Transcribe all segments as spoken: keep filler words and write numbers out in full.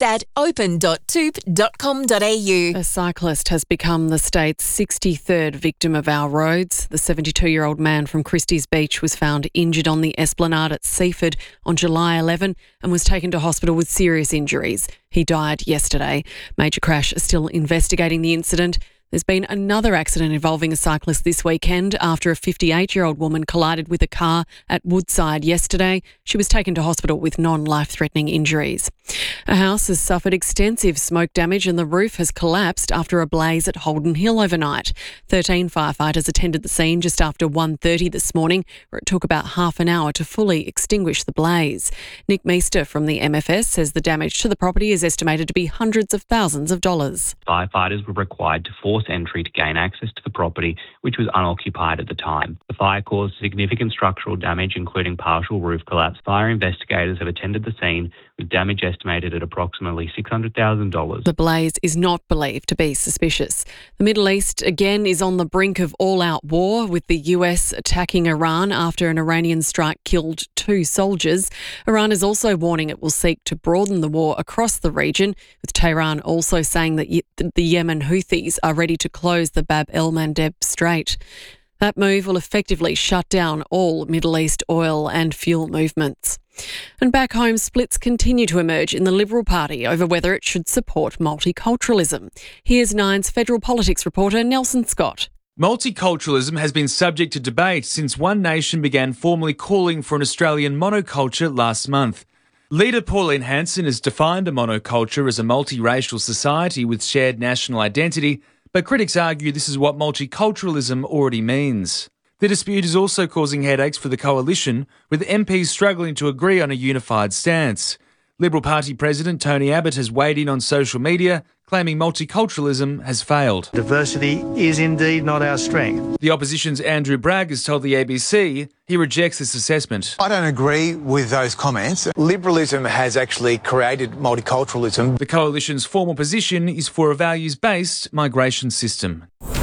at open dot toop dot com dot a u. A cyclist has become the state's sixty-third victim of our roads. The seventy-two-year-old man from Christie's Beach was found injured on the Esplanade at Seaford on July eleventh and was taken to hospital with serious injuries. He died yesterday. Major Crash is still investigating the incident. There's been another accident involving a cyclist this weekend after a fifty-eight-year-old woman collided with a car at Woodside yesterday. She was taken to hospital with non-life-threatening injuries. A house has suffered extensive smoke damage and the roof has collapsed after a blaze at Holden Hill overnight. thirteen firefighters attended the scene just after one thirty this morning, where it took about half an hour to fully extinguish the blaze. Nick Meester from the M F S says the damage to the property is estimated to be hundreds of thousands of dollars. Firefighters were required to force entry to gain access to the property, which was unoccupied at the time. The fire caused significant structural damage, including partial roof collapse. Fire investigators have attended the scene, with damage estimated at approximately six hundred thousand dollars. The blaze is not believed to be suspicious. The Middle East again is on the brink of all-out war, with the U S attacking Iran after an Iranian strike killed two soldiers. Iran is also warning it will seek to broaden the war across the region, with Tehran also saying that the Yemen Houthis are ready to close the Bab el-Mandeb Strait. That move will effectively shut down all Middle East oil and fuel movements. And back home, splits continue to emerge in the Liberal Party over whether it should support multiculturalism. Here's Nine's federal politics reporter Nelson Scott. Multiculturalism has been subject to debate since One Nation began formally calling for an Australian monoculture last month. Leader Pauline Hanson has defined a monoculture as a multiracial society with shared national identity, but critics argue this is what multiculturalism already means. The dispute is also causing headaches for the coalition, with M Ps struggling to agree on a unified stance. Liberal Party President Tony Abbott has weighed in on social media, claiming multiculturalism has failed. Diversity is indeed not our strength. The opposition's Andrew Bragg has told the A B C he rejects this assessment. I don't agree with those comments. Liberalism has actually created multiculturalism. The coalition's formal position is for a values-based migration system.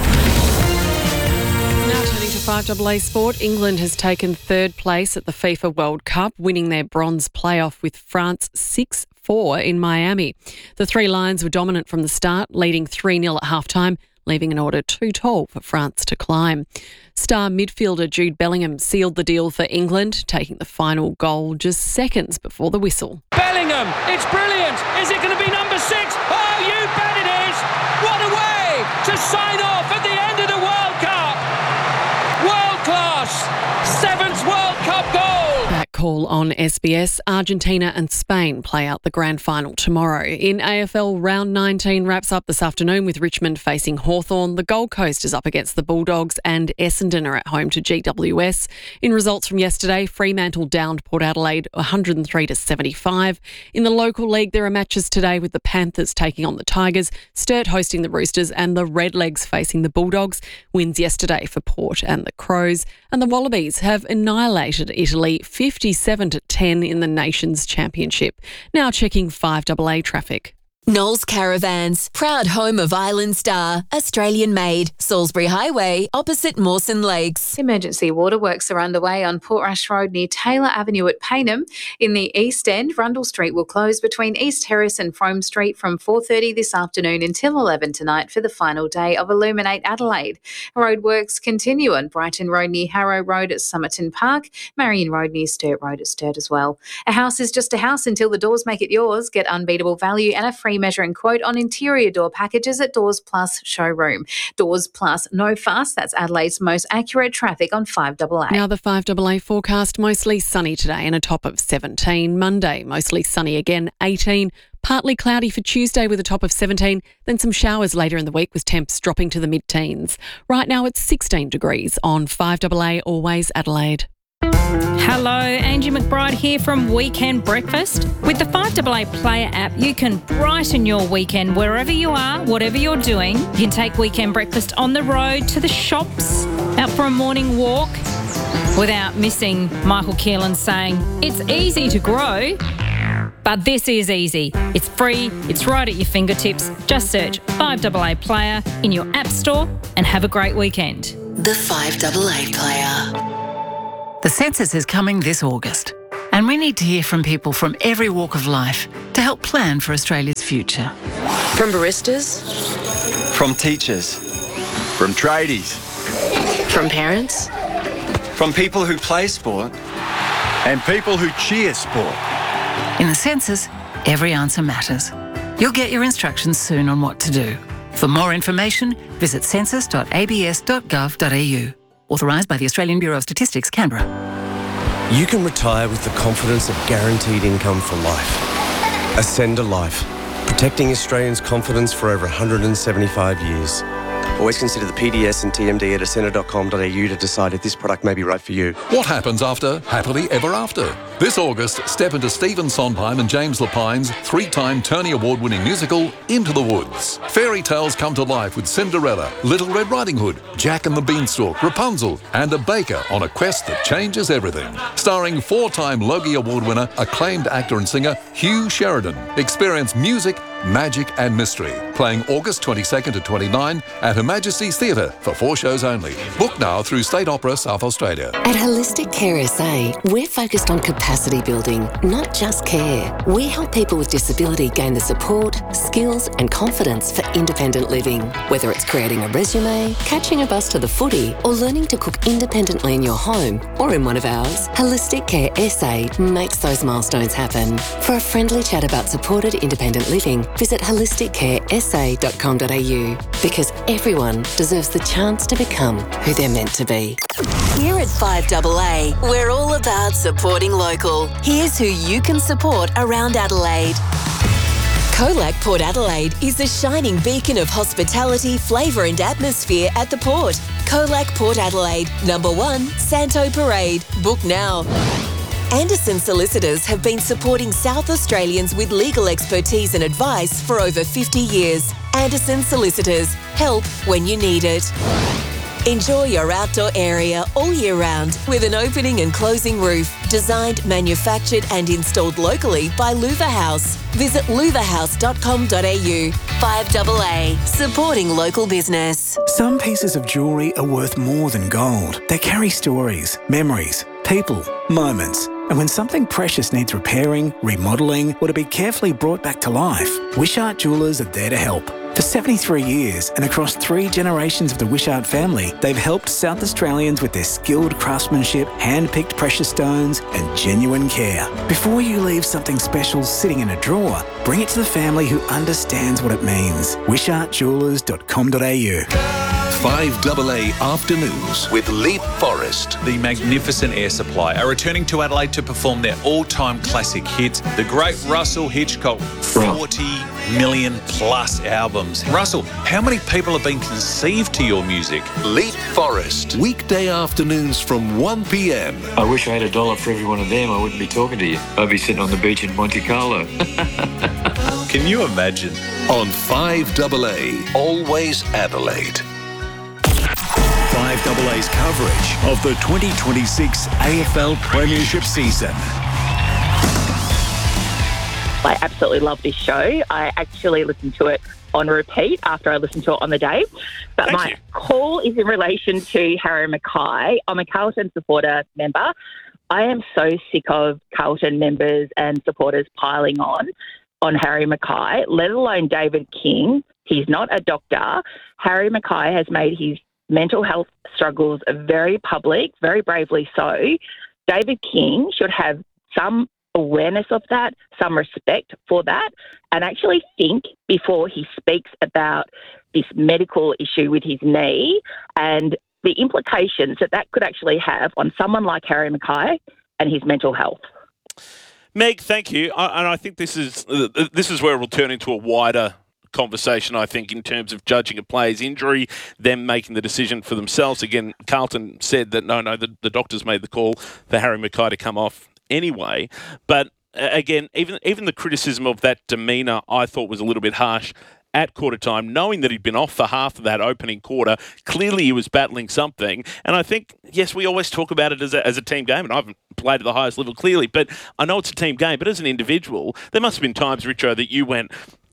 five A A Sport, England has taken third place at the FIFA World Cup, winning their bronze playoff with France six four in Miami. The Three Lions were dominant from the start, leading three nil at halftime, leaving an order too tall for France to climb. Star midfielder Jude Bellingham sealed the deal for England, taking the final goal just seconds before the whistle. Bellingham, it's brilliant! Is it going to be number six? Oh, you bet it is! What a way to sign off at the end of the World Cup! World class! Seventh World Cup goal! That call on S B S. Argentina and Spain play out the grand final tomorrow. In A F L, round nineteen wraps up this afternoon with Richmond facing Hawthorn. The Gold Coast is up against the Bulldogs and Essendon are at home to G W S. In results from yesterday, Fremantle downed Port Adelaide one hundred three to seventy-five. In the local league, there are matches today with the Panthers taking on the Tigers, Sturt hosting the Roosters and the Redlegs facing the Bulldogs. Wins yesterday for Port and the Crows. And the Wallabies have annihilated Italy fifty-seven to ten in the Nations Championship. Now checking five A A traffic. Knowles Caravans, proud home of Island Star, Australian made, Salisbury Highway, opposite Mawson Lakes. Emergency waterworks are underway on Portrush Road near Taylor Avenue at Payneham. In the East End, Rundle Street will close between East Terrace and Frome Street from four thirty this afternoon until eleven tonight for the final day of Illuminate Adelaide. Roadworks continue on Brighton Road near Harrow Road at Somerton Park, Marion Road near Sturt Road at Sturt as well. A house is just a house until the doors make it yours. Get unbeatable value and a free measure and quote on interior door packages at Doors Plus showroom. Doors Plus, no fuss. That's Adelaide's most accurate traffic on five A A. Now the five A A forecast, mostly sunny today and a top of seventeen. Monday, mostly sunny again, eighteen. Partly cloudy for Tuesday with a top of seventeen, then some showers later in the week with temps dropping to the mid-teens. Right now it's sixteen degrees on five A A, always Adelaide. Hello, Angie McBride here from Weekend Breakfast. With the five A A Player app, you can brighten your weekend wherever you are, whatever you're doing. You can take Weekend Breakfast on the road, to the shops, out for a morning walk, without missing Michael Keelan saying, it's easy to grow, but this is easy. It's free, it's right at your fingertips. Just search five A A Player in your app store and have a great weekend. The five A A Player. The census is coming this August, and we need to hear from people from every walk of life to help plan for Australia's future. From baristas, From teachers. From tradies. from parents, From people who play sport. And people who cheer sport. In the census, every answer matters. You'll get your instructions soon on what to do. For more information, visit census dot a b s dot gov dot a u. Authorised by the Australian Bureau of Statistics, Canberra. You can retire with the confidence of guaranteed income for life. Ascend a Life, protecting Australians' confidence for over one hundred seventy-five years. Always consider the P D S and T M D at ascender dot com dot a u to decide if this product may be right for you. What happens after Happily Ever After? This August, step into Stephen Sondheim and James Lapine's three-time Tony Award-winning musical, Into the Woods. Fairy tales come to life with Cinderella, Little Red Riding Hood, Jack and the Beanstalk, Rapunzel, and a baker on a quest that changes everything. Starring four-time Logie Award winner, acclaimed actor and singer Hugh Sheridan. Experience music, magic and mystery. Playing August twenty-second to twenty-ninth at Her Majesty's Theatre for four shows only. Book now through State Opera South Australia. At Holistic Care S A, we're focused on capacity building, not just care. We help people with disability gain the support, skills and confidence for independent living. Whether it's creating a resume, catching a bus to the footy, or learning to cook independently in your home or in one of ours, Holistic Care S A makes those milestones happen. For a friendly chat about supported independent living, visit holistic care s a dot com dot a u, because everyone deserves the chance to become who they're meant to be. Here at five A A, we're all about supporting local. Here's who you can support around Adelaide. Colac Port Adelaide is the shining beacon of hospitality, flavour and atmosphere at the port. Colac Port Adelaide, number one, Santo Parade. Book now. Anderson Solicitors have been supporting South Australians with legal expertise and advice for over fifty years. Anderson Solicitors, help when you need it. Enjoy your outdoor area all year round with an opening and closing roof. Designed, manufactured and installed locally by Louver House. Visit louver house dot com dot a u. five A A, supporting local business. Some pieces of jewellery are worth more than gold. They carry stories, memories, people, moments. And when something precious needs repairing, remodelling, or to be carefully brought back to life, Wishart Jewellers are there to help. For seventy-three years and across three generations of the Wishart family, they've helped South Australians with their skilled craftsmanship, hand-picked precious stones and genuine care. Before you leave something special sitting in a drawer, bring it to the family who understands what it means. wishart jewellers dot com dot a u. five A A Afternoons with Leap Forest. The Magnificent Air Supply are returning to Adelaide to perform their all-time classic hit, the great Russell Hitchcock, forty million plus albums. Russell, how many people have been conceived to your music? Leap Forest. Weekday afternoons from one p m. I wish I had a dollar for every one of them. I wouldn't be talking to you. I'd be sitting on the beach in Monte Carlo. Can you imagine? On five A A, always Adelaide. five A A's coverage of the twenty twenty-six A F L Premiership season. I absolutely love this show. I actually listen to it on repeat after I listen to it on the day. But Thank my you. call is in relation to Harry Mackay. I'm a Carlton supporter member. I am so sick of Carlton members and supporters piling on on Harry Mackay, let alone David King. He's not a doctor. Harry Mackay has made his mental health struggles very public, very bravely so. David King should have some awareness of that, some respect for that, and actually think before he speaks about this medical issue with his knee and the implications that that could actually have on someone like Harry Mackay and his mental health. Meg, thank you. I, and I think this is uh, this is where it will turn into a wider conversation, I think, in terms of judging a player's injury, them making the decision for themselves. Again, Carlton said that, no, no, the, the doctors made the call for Harry Mackay to come off anyway. But uh, again, even even the criticism of that demeanour I thought was a little bit harsh at quarter time, knowing that he'd been off for half of that opening quarter. Clearly he was battling something. And I think, yes, we always talk about it as a, as a team game, and I haven't played at the highest level clearly, but I know it's a team game. But as an individual, there must have been times, Richo, that you went,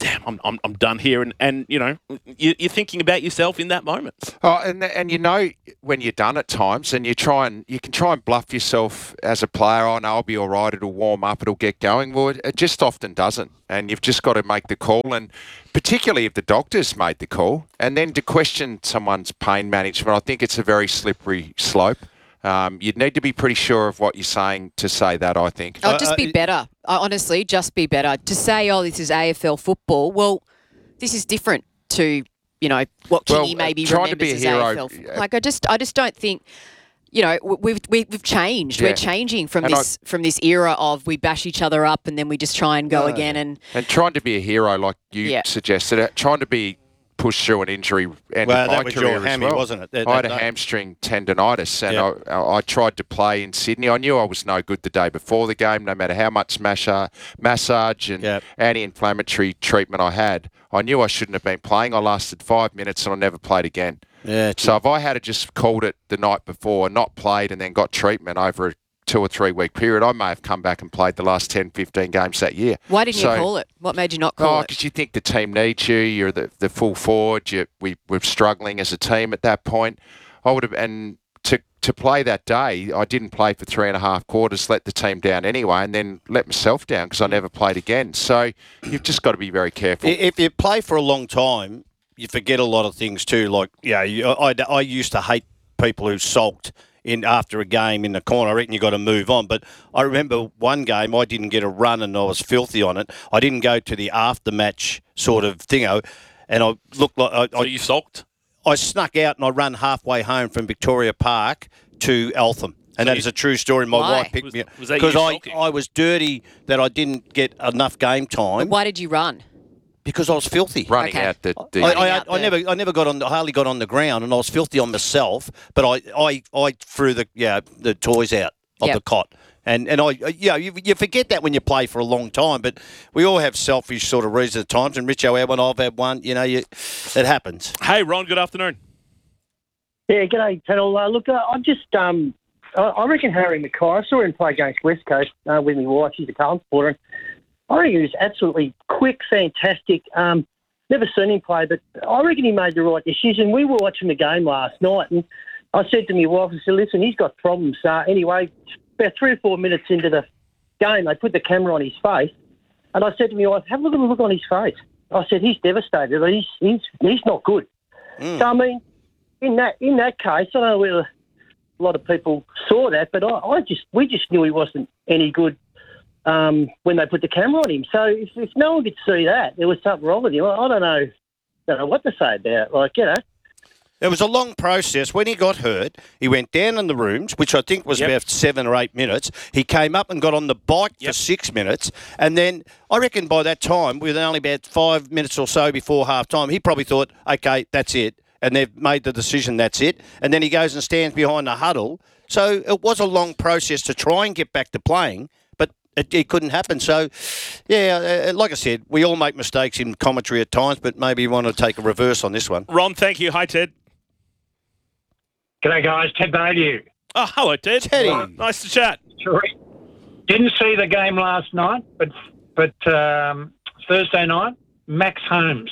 damn, I'm, I'm, I'm done here. And, and you know, you, you're thinking about yourself in that moment. Oh, and and you know when you're done at times, and you try and you can try and bluff yourself as a player. Oh no, I'll be all right. It'll warm up. It'll get going. Well, it just often doesn't, and you've just got to make the call. And particularly if the doctor's made the call, and then to question someone's pain management, I think it's a very slippery slope. Um, you'd need to be pretty sure of what you're saying to say that, I think. Oh, just be better. Uh, honestly, just be better. To say, oh, this is A F L football, well, this is different to, you know, what Kingy well, maybe trying remembers to be a as hero, A F L. Like, I just I just don't think, you know, we've we've, we've changed. Yeah. We're changing from And this I, from this era of we bash each other up and then we just try and go No. again. And And trying to be a hero like you Yeah. suggested, uh, trying to be pushed through an injury ended Well, that my was career your as hammy, well. wasn't it, that- I had that a day? hamstring tendonitis, and Yep. I, I tried to play in Sydney. I knew I was no good the day before the game, no matter how much masha, massage and anti-inflammatory treatment I had. I knew I shouldn't have been playing. I lasted five minutes and I never played again. Yeah. So if I had just called it the night before, not played, and then got treatment over a two or three week period, I may have come back and played the last ten, fifteen games that year. why didn't So- you call it? What made you not call Oh, it? because you think the team needs you. You're the, the full forward. You, we were struggling as a team at that point. I would have, and to to play that day, I didn't play for three and a half quarters. Let the team down anyway, and then let myself down because I never played again. So you've just got to be very careful. I- If you play for a long time, you forget a lot of things too. Like, yeah, you, I, I used to hate people who sulked in after a game in the corner. I reckon you got to move on. But I remember one game I didn't get a run and I was filthy on it. I didn't go to the after-match sort of thingo, and I looked like I, So you sulked? I snuck out and I ran halfway home from Victoria Park to Eltham. And that is a true story. My Why? wife picked Was- me up was that you because I, sulking? I was dirty that I didn't get enough game time Why did you run? because I was filthy. Running Okay. out the, the I, Running I, out I there. never, I never got on. The, I hardly got on the ground, and I was filthy on myself. But I, I, I threw the, yeah, the toys out of Yep. the cot, and and I, yeah, you, you forget that when you play for a long time. But we all have selfish sort of reasons at times, and Richo had one, I've had one. You know, you, it happens. Hey, Ron, good afternoon. Yeah, g'day, Tennell. Uh, look, uh, I'm just, um, I, I reckon Harry Mackay, I saw him play against West Coast uh, with my wife. She's a Carlton supporter. And I reckon he was absolutely quick, fantastic. Um, never seen him play, but I reckon he made the right decision. We were watching the game last night, and I said to my wife, I said, listen, he's got problems. Uh, anyway, about three or four minutes into the game, they put the camera on his face, and I said to my wife, have a look, look on his face. I said, he's devastated. He's, he's, he's not good. Mm. So, I mean, in that in that case, I don't know whether a lot of people saw that, but I, I just we just knew he wasn't any good um, when they put the camera on him. So if, if no one could see that, there was something wrong with him. I, I don't know, don't know what to say about it. Like, you know. It was a long process. When he got hurt, he went down in the rooms, which I think was Yep. about seven or eight minutes. He came up and got on the bike for six minutes. And then I reckon by that time, with only about five minutes or so before half time, he probably thought, okay, that's it. And they've made the decision, that's it. And then he goes and stands behind the huddle. So it was a long process to try and get back to playing, but it, it couldn't happen. So, yeah, uh, like I said, we all make mistakes in commentary at times, but maybe you want to take a reverse on this one. Ron, thank you. Hi, Ted. G'day, guys. Ted Bayview. Oh, hello, Ted. Teddy. Nice to chat. Sure. Didn't see the game last night, but but um, Thursday night, Max Holmes.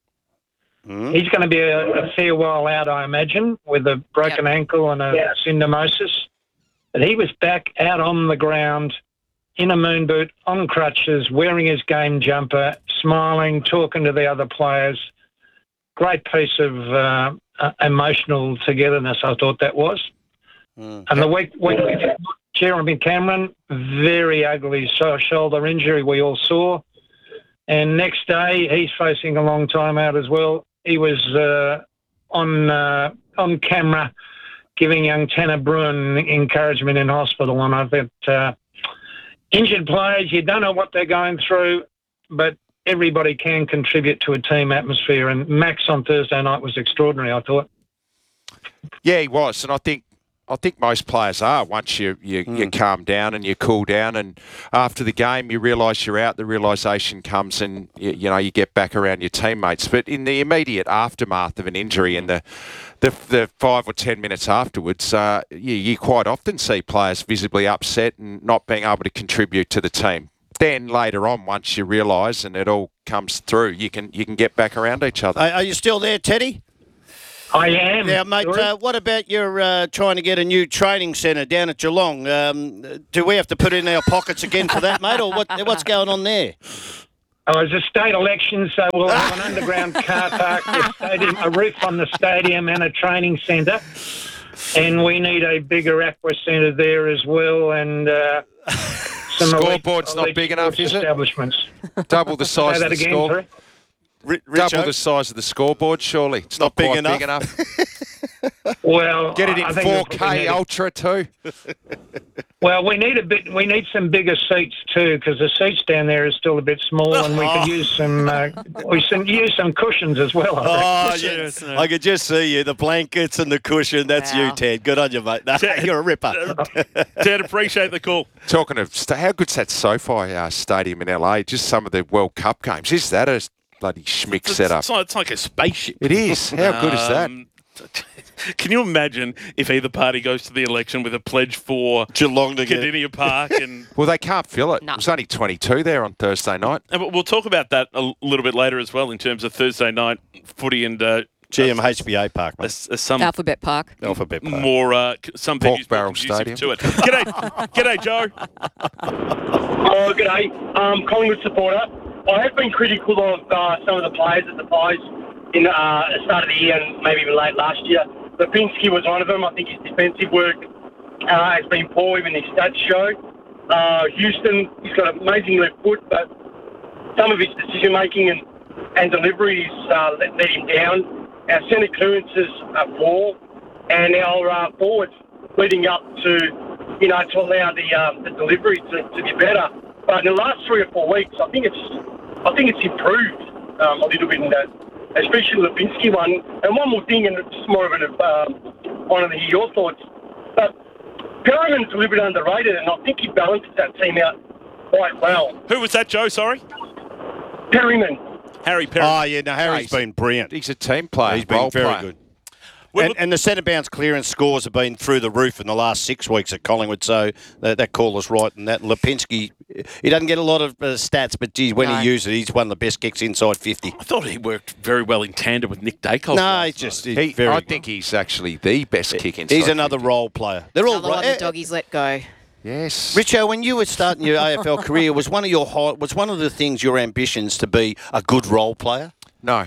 Mm. He's going to be a, a fair while out, I imagine, with a broken ankle and a Yeah. syndesmosis. But he was back out on the ground in a moon boot, on crutches, wearing his game jumper, smiling, talking to the other players. Great piece of uh, uh, emotional togetherness, I thought that was. Mm. And the week, week Jeremy Cameron, very ugly so- shoulder injury we all saw. And next day, he's facing a long time out as well. He was uh, on uh, on camera giving young Tanner Bruin encouragement in hospital. And I think uh, injured players, you don't know what they're going through, but everybody can contribute to a team atmosphere. And Max on Thursday night was extraordinary, I thought. Yeah, he was, and I think I think most players are once you you, Mm. you calm down and you cool down, and after the game you realise you're out. The realisation comes, and you, you know you get back around your teammates. But in the immediate aftermath of an injury, and the the, the five or ten minutes afterwards, uh, you, you quite often see players visibly upset and not being able to contribute to the team. then later on, once you realise and it all comes through, you can you can get back around each other. Are, are you still there, Teddy? I am. Now, mate, uh, what about your uh, trying to get a new training centre down at Geelong? Um, do we have to put in our pockets again for that, mate, or what, what's going on there? Oh, it's a state election, so we'll have an underground car park, a, stadium, a roof on the stadium and a training centre. And we need a bigger aqua centre there as well, and uh, some Scoreboard's elite, not elite big enough, is it? establishments. Double the size Say of that the again, score. sorry? R- Double the size of the scoreboard, surely. It's not, Not big quite enough. big enough. Well, Get it I in think we four probably K need it. Ultra too. Well, we need a bit. We need some bigger seats too, because the seats down there are still a bit small, and we could use some. Uh, we can use some cushions as well. I Oh, reckon. yes. I could just see you, the blankets and the cushion. That's Wow. you, Ted. Good on you, mate. No, you're a ripper. Ted, appreciate the call. Talking of, sta- how good's that SoFi uh, Stadium in L A? Just some of the World Cup games. Is that a bloody schmick It's, setup? it's, like, it's like a spaceship. It is. How good is that? Um, Can you imagine if either party goes to the election with a pledge for Geelong to get. Cardinia Park? And Well, they can't fill it. No. It was only twenty-two there on Thursday night. and we'll talk about that a little bit later as well in terms of Thursday night footy and uh, G M H B A Park, mate. as, as some Alphabet Park. Alphabet Park. more uh, c- some Pork venues more Barrel conducive Stadium. to it. G'day, g'day, Joe. Oh, good day. Um, Collingwood supporter. I have been critical of uh, some of the players at the Pies in uh, the start of the year and maybe even late last year. Lipinski was one of them. I think his defensive work uh, has been poor, even his stats show. Uh, Houston, he's got an amazing left foot, but some of his decision-making and, and deliveries uh, let, let him down. Our centre clearances are poor, and our uh, forwards leading up to, you know, to allow the, uh, the delivery to, to be better. But in the last three or four weeks, I think it's I think it's improved um, a little bit in that, especially the Lipinski one. And one more thing, and it's more of an um, one of the, your thoughts. But Perryman's a little bit underrated, and I think he balances that team out quite well. Who was that, Joe? Sorry, Perryman. Harry Perry. Oh, yeah, no, Harry's No, been brilliant. He's a team player. He's been role very player. good. Well, And, and the centre bounce clearance scores have been through the roof in the last six weeks at Collingwood, so that, that call is right. And that Lipinski, he doesn't get a lot of uh, stats, but geez, when No. he uses it, he's one of the best kicks inside fifty. I thought he worked very well in tandem with Nick Dacos. No, he's just he's He, very I good. think he's actually the best kick inside. He's another fifty. role player. They're all Another ro- one eh, the doggies let go. Yes. Richo, when you were starting your A F L career, was one of your high, was one of the things your ambitions to be a good role player? No.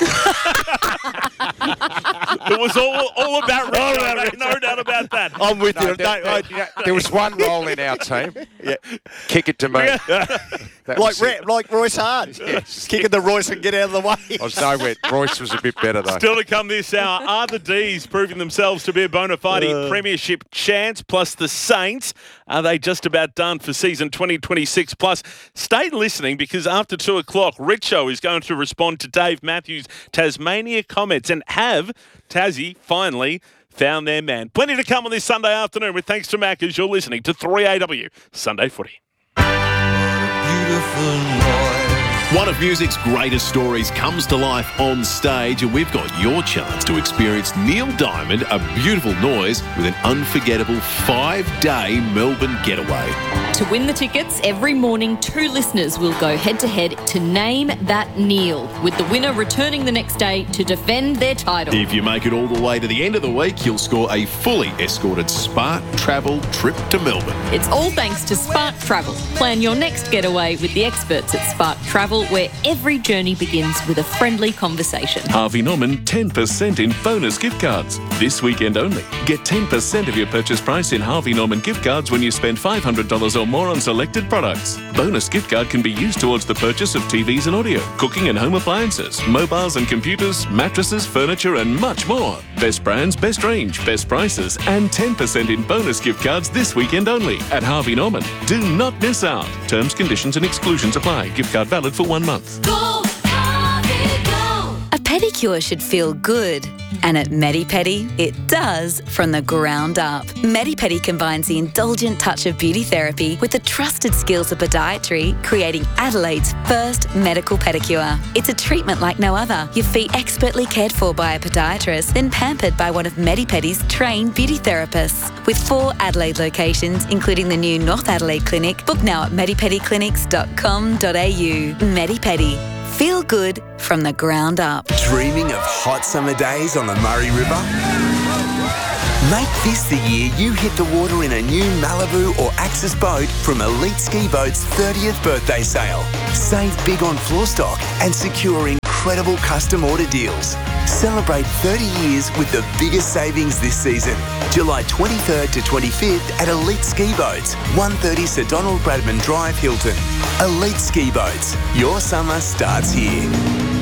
It was all, all about Richo, mate, no doubt about that. I'm with No, you. there, No, I- there- there was one role in our team. Yeah. Kick it to me. That like was it. Ra- like Royce Hard, Yes. kicking the Royce and get out of the way. I was nowhere. Royce was a bit better though. Still to come this hour, are the D's proving themselves to be a bona fide Uh. premiership chance, plus the Saints? Are they just about done for season twenty twenty-six plus? Stay listening, because after two o'clock, Richo is going to respond to Dave Matthews' Tasmania comments, and have Tassie finally found their man. Plenty to come on this Sunday afternoon with thanks to Mac, as you're listening to three A W Sunday Footy. One of music's greatest stories comes to life on stage, and we've got your chance to experience Neil Diamond, A Beautiful Noise, with an unforgettable five-day Melbourne getaway. To win the tickets, every morning two listeners will go head-to-head to name that Neil, with the winner returning the next day to defend their title. If you make it all the way to the end of the week, you'll score a fully escorted Spark Travel trip to Melbourne. It's all thanks to Spark Travel. Plan your next getaway with the experts at Spark Travel, where every journey begins with a friendly conversation. Harvey Norman ten percent in bonus gift cards. This weekend only. Get ten percent of your purchase price in Harvey Norman gift cards when you spend five hundred dollars or more on selected products. Bonus gift card can be used towards the purchase of T Vs and audio, cooking and home appliances, mobiles and computers, mattresses, furniture and much more. Best brands, best range, best prices and ten percent in bonus gift cards this weekend only at Harvey Norman. Do not miss out. Terms, conditions and exclusions apply. Gift card valid for one month. Go, Harvey, go! A pedicure should feel good. And at Medi-Pedi, it does from the ground up. Medi-Pedi combines the indulgent touch of beauty therapy with the trusted skills of podiatry, creating Adelaide's first medical pedicure. It's a treatment like no other. Your feet expertly cared for by a podiatrist, then pampered by one of Medi-Pedi's trained beauty therapists. With four Adelaide locations, including the new North Adelaide Clinic, book now at medipedi clinics dot com dot a u. Medi-Pedi. Feel good from the ground up. Dreaming of hot summer days on the Murray River? Make this the year you hit the water in a new Malibu or Axis boat from Elite Ski Boat's thirtieth birthday sale. Save big on floor stock and secure incredible custom order deals. Celebrate thirty years with the biggest savings this season. July twenty-third to twenty-fifth at Elite Ski Boats, one thirty Sir Donald Bradman Drive, Hilton. Elite Ski Boats. Your summer starts here.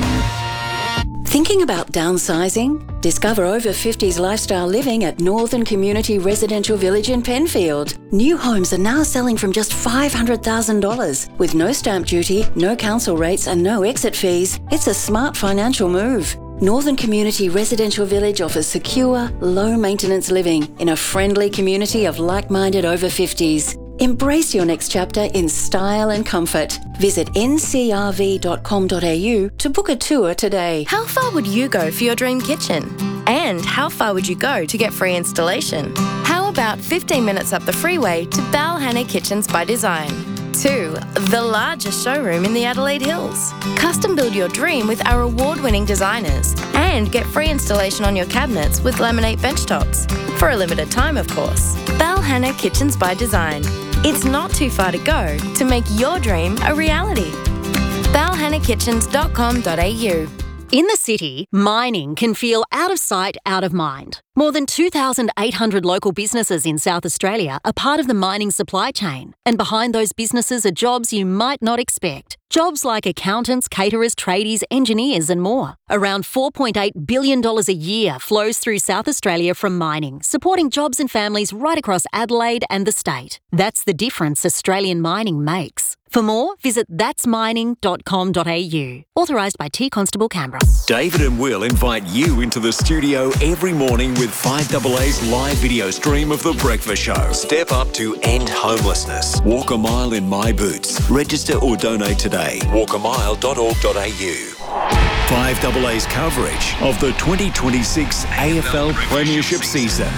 Thinking about downsizing? Discover over fifties lifestyle living at Northern Community Residential Village in Penfield. New homes are now selling from just five hundred thousand dollars. With no stamp duty, no council rates and no exit fees, it's a smart financial move. Northern Community Residential Village offers secure, low-maintenance living in a friendly community of like-minded over fifties. Embrace your next chapter in style and comfort. Visit n c r v dot com dot a u to book a tour today. How far would you go for your dream kitchen? And how far would you go to get free installation? How about fifteen minutes up the freeway to Balhanna Kitchens by Design? Two, the largest showroom in the Adelaide Hills. Custom build your dream with our award-winning designers and get free installation on your cabinets with laminate benchtops. For a limited time, of course. Balhanna Kitchens by Design. It's not too far to go to make your dream a reality. balhanna kitchens dot com dot a u. In the city, mining can feel out of sight, out of mind. More than two thousand eight hundred local businesses in South Australia are part of the mining supply chain. And behind those businesses are jobs you might not expect. Jobs like accountants, caterers, tradies, engineers and more. Around four point eight billion dollars a year flows through South Australia from mining, supporting jobs and families right across Adelaide and the state. That's the difference Australian mining makes. For more, visit thats mining dot com dot a u. Authorised by T Constable Canberra. David and Will invite you into the studio every morning with five A A's live video stream of The Breakfast Show. Step up to end homelessness. Walk a mile in my boots. Register or donate today. walk a mile dot org dot a u. five A A's coverage of the twenty twenty-six A F L Premiership season.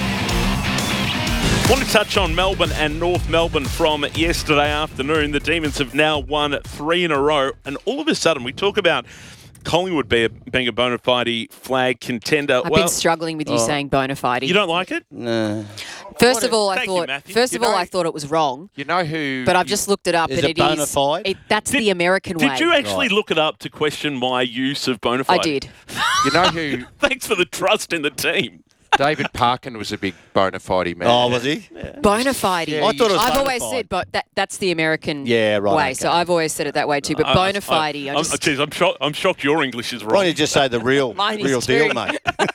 I want to touch on Melbourne and North Melbourne from yesterday afternoon. The Demons have now won three in a row, and all of a sudden we talk about Collingwood be a, being a bona fide flag contender. I've well, been struggling with you oh. saying bona fide. You don't like it? No. First of all, I Thank you, thought. Matthew. First You of all, know- I thought it was wrong. You know who? But I've just looked it up, Is and it bona fide? It, that's the American way. Did you actually look it up to question my use of bona I fide? did. You know who? Thanks for the trust in the team. David Parkin was a big bona fide man. Oh, was he? Bona fide. Yeah, I thought it was I've bona always fide. said, but that, that's the American Yeah, right, way. okay. So I've always said it that way too. But I- I- bona fide, I, I, I'm, just geez, I'm, shocked, I'm shocked your English is wrong. Why don't you just say the real, Mine is real too. deal, mate?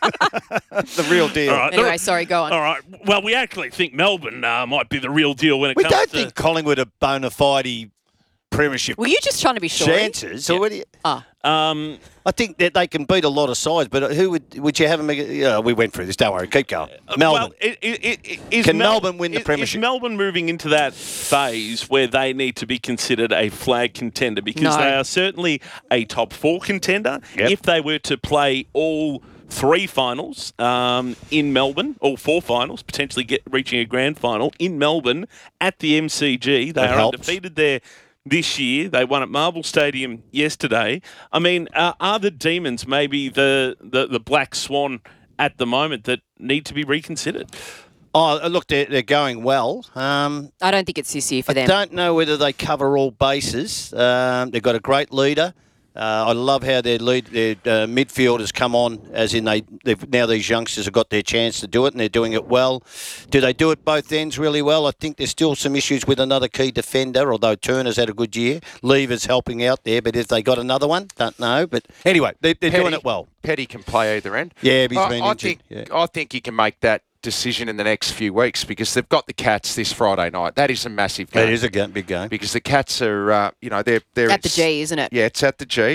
The real deal. All right, Anyway, sorry, go on. All right. Well, we actually think Melbourne uh, might be the real deal when it We comes don't to... think Collingwood are bona fide premiership Were you just trying to be sure? chances. So what do you, Ah. Um, I think that they can beat a lot of sides, but who would would you have them? Yeah, we went through this. Don't worry, keep going. Melbourne. Well, it, it, it, it, is Can Mel- Melbourne win the is- premiership? Is Melbourne moving into that phase where they need to be considered a flag contender? Because No. they are certainly a top four contender. Yep. If they were to play all three finals um, in Melbourne, all four finals, potentially get reaching a grand final in Melbourne at the M C G, they That are helps. undefeated there. This year, they won at Marvel Stadium yesterday. I mean, uh, are the Demons maybe the, the, the black swan at the moment that need to be reconsidered? Oh, look, they're, they're going well. Um, I don't think it's this year for I them. don't know whether they cover all bases. Um, they've got a great leader. Uh, I love how their lead, their uh, midfield has come on, as in they they've, now these youngsters have got their chance to do it, and they're doing it well. Do they do it both ends really well? I think there's still some issues with another key defender, although Turner's had a good year. Lever's helping out there, but if they got another one, don't know. But anyway, they, they're Petty- doing it well. Petty can play either end. Yeah, but he's I, been I injured. think Yeah. I think he can make that decision in the next few weeks because they've got the Cats this Friday night. That is a massive game. It is a ga- big game. because the Cats are, uh, you know, they're they're At the in- G, isn't it? Yeah, it's at the G.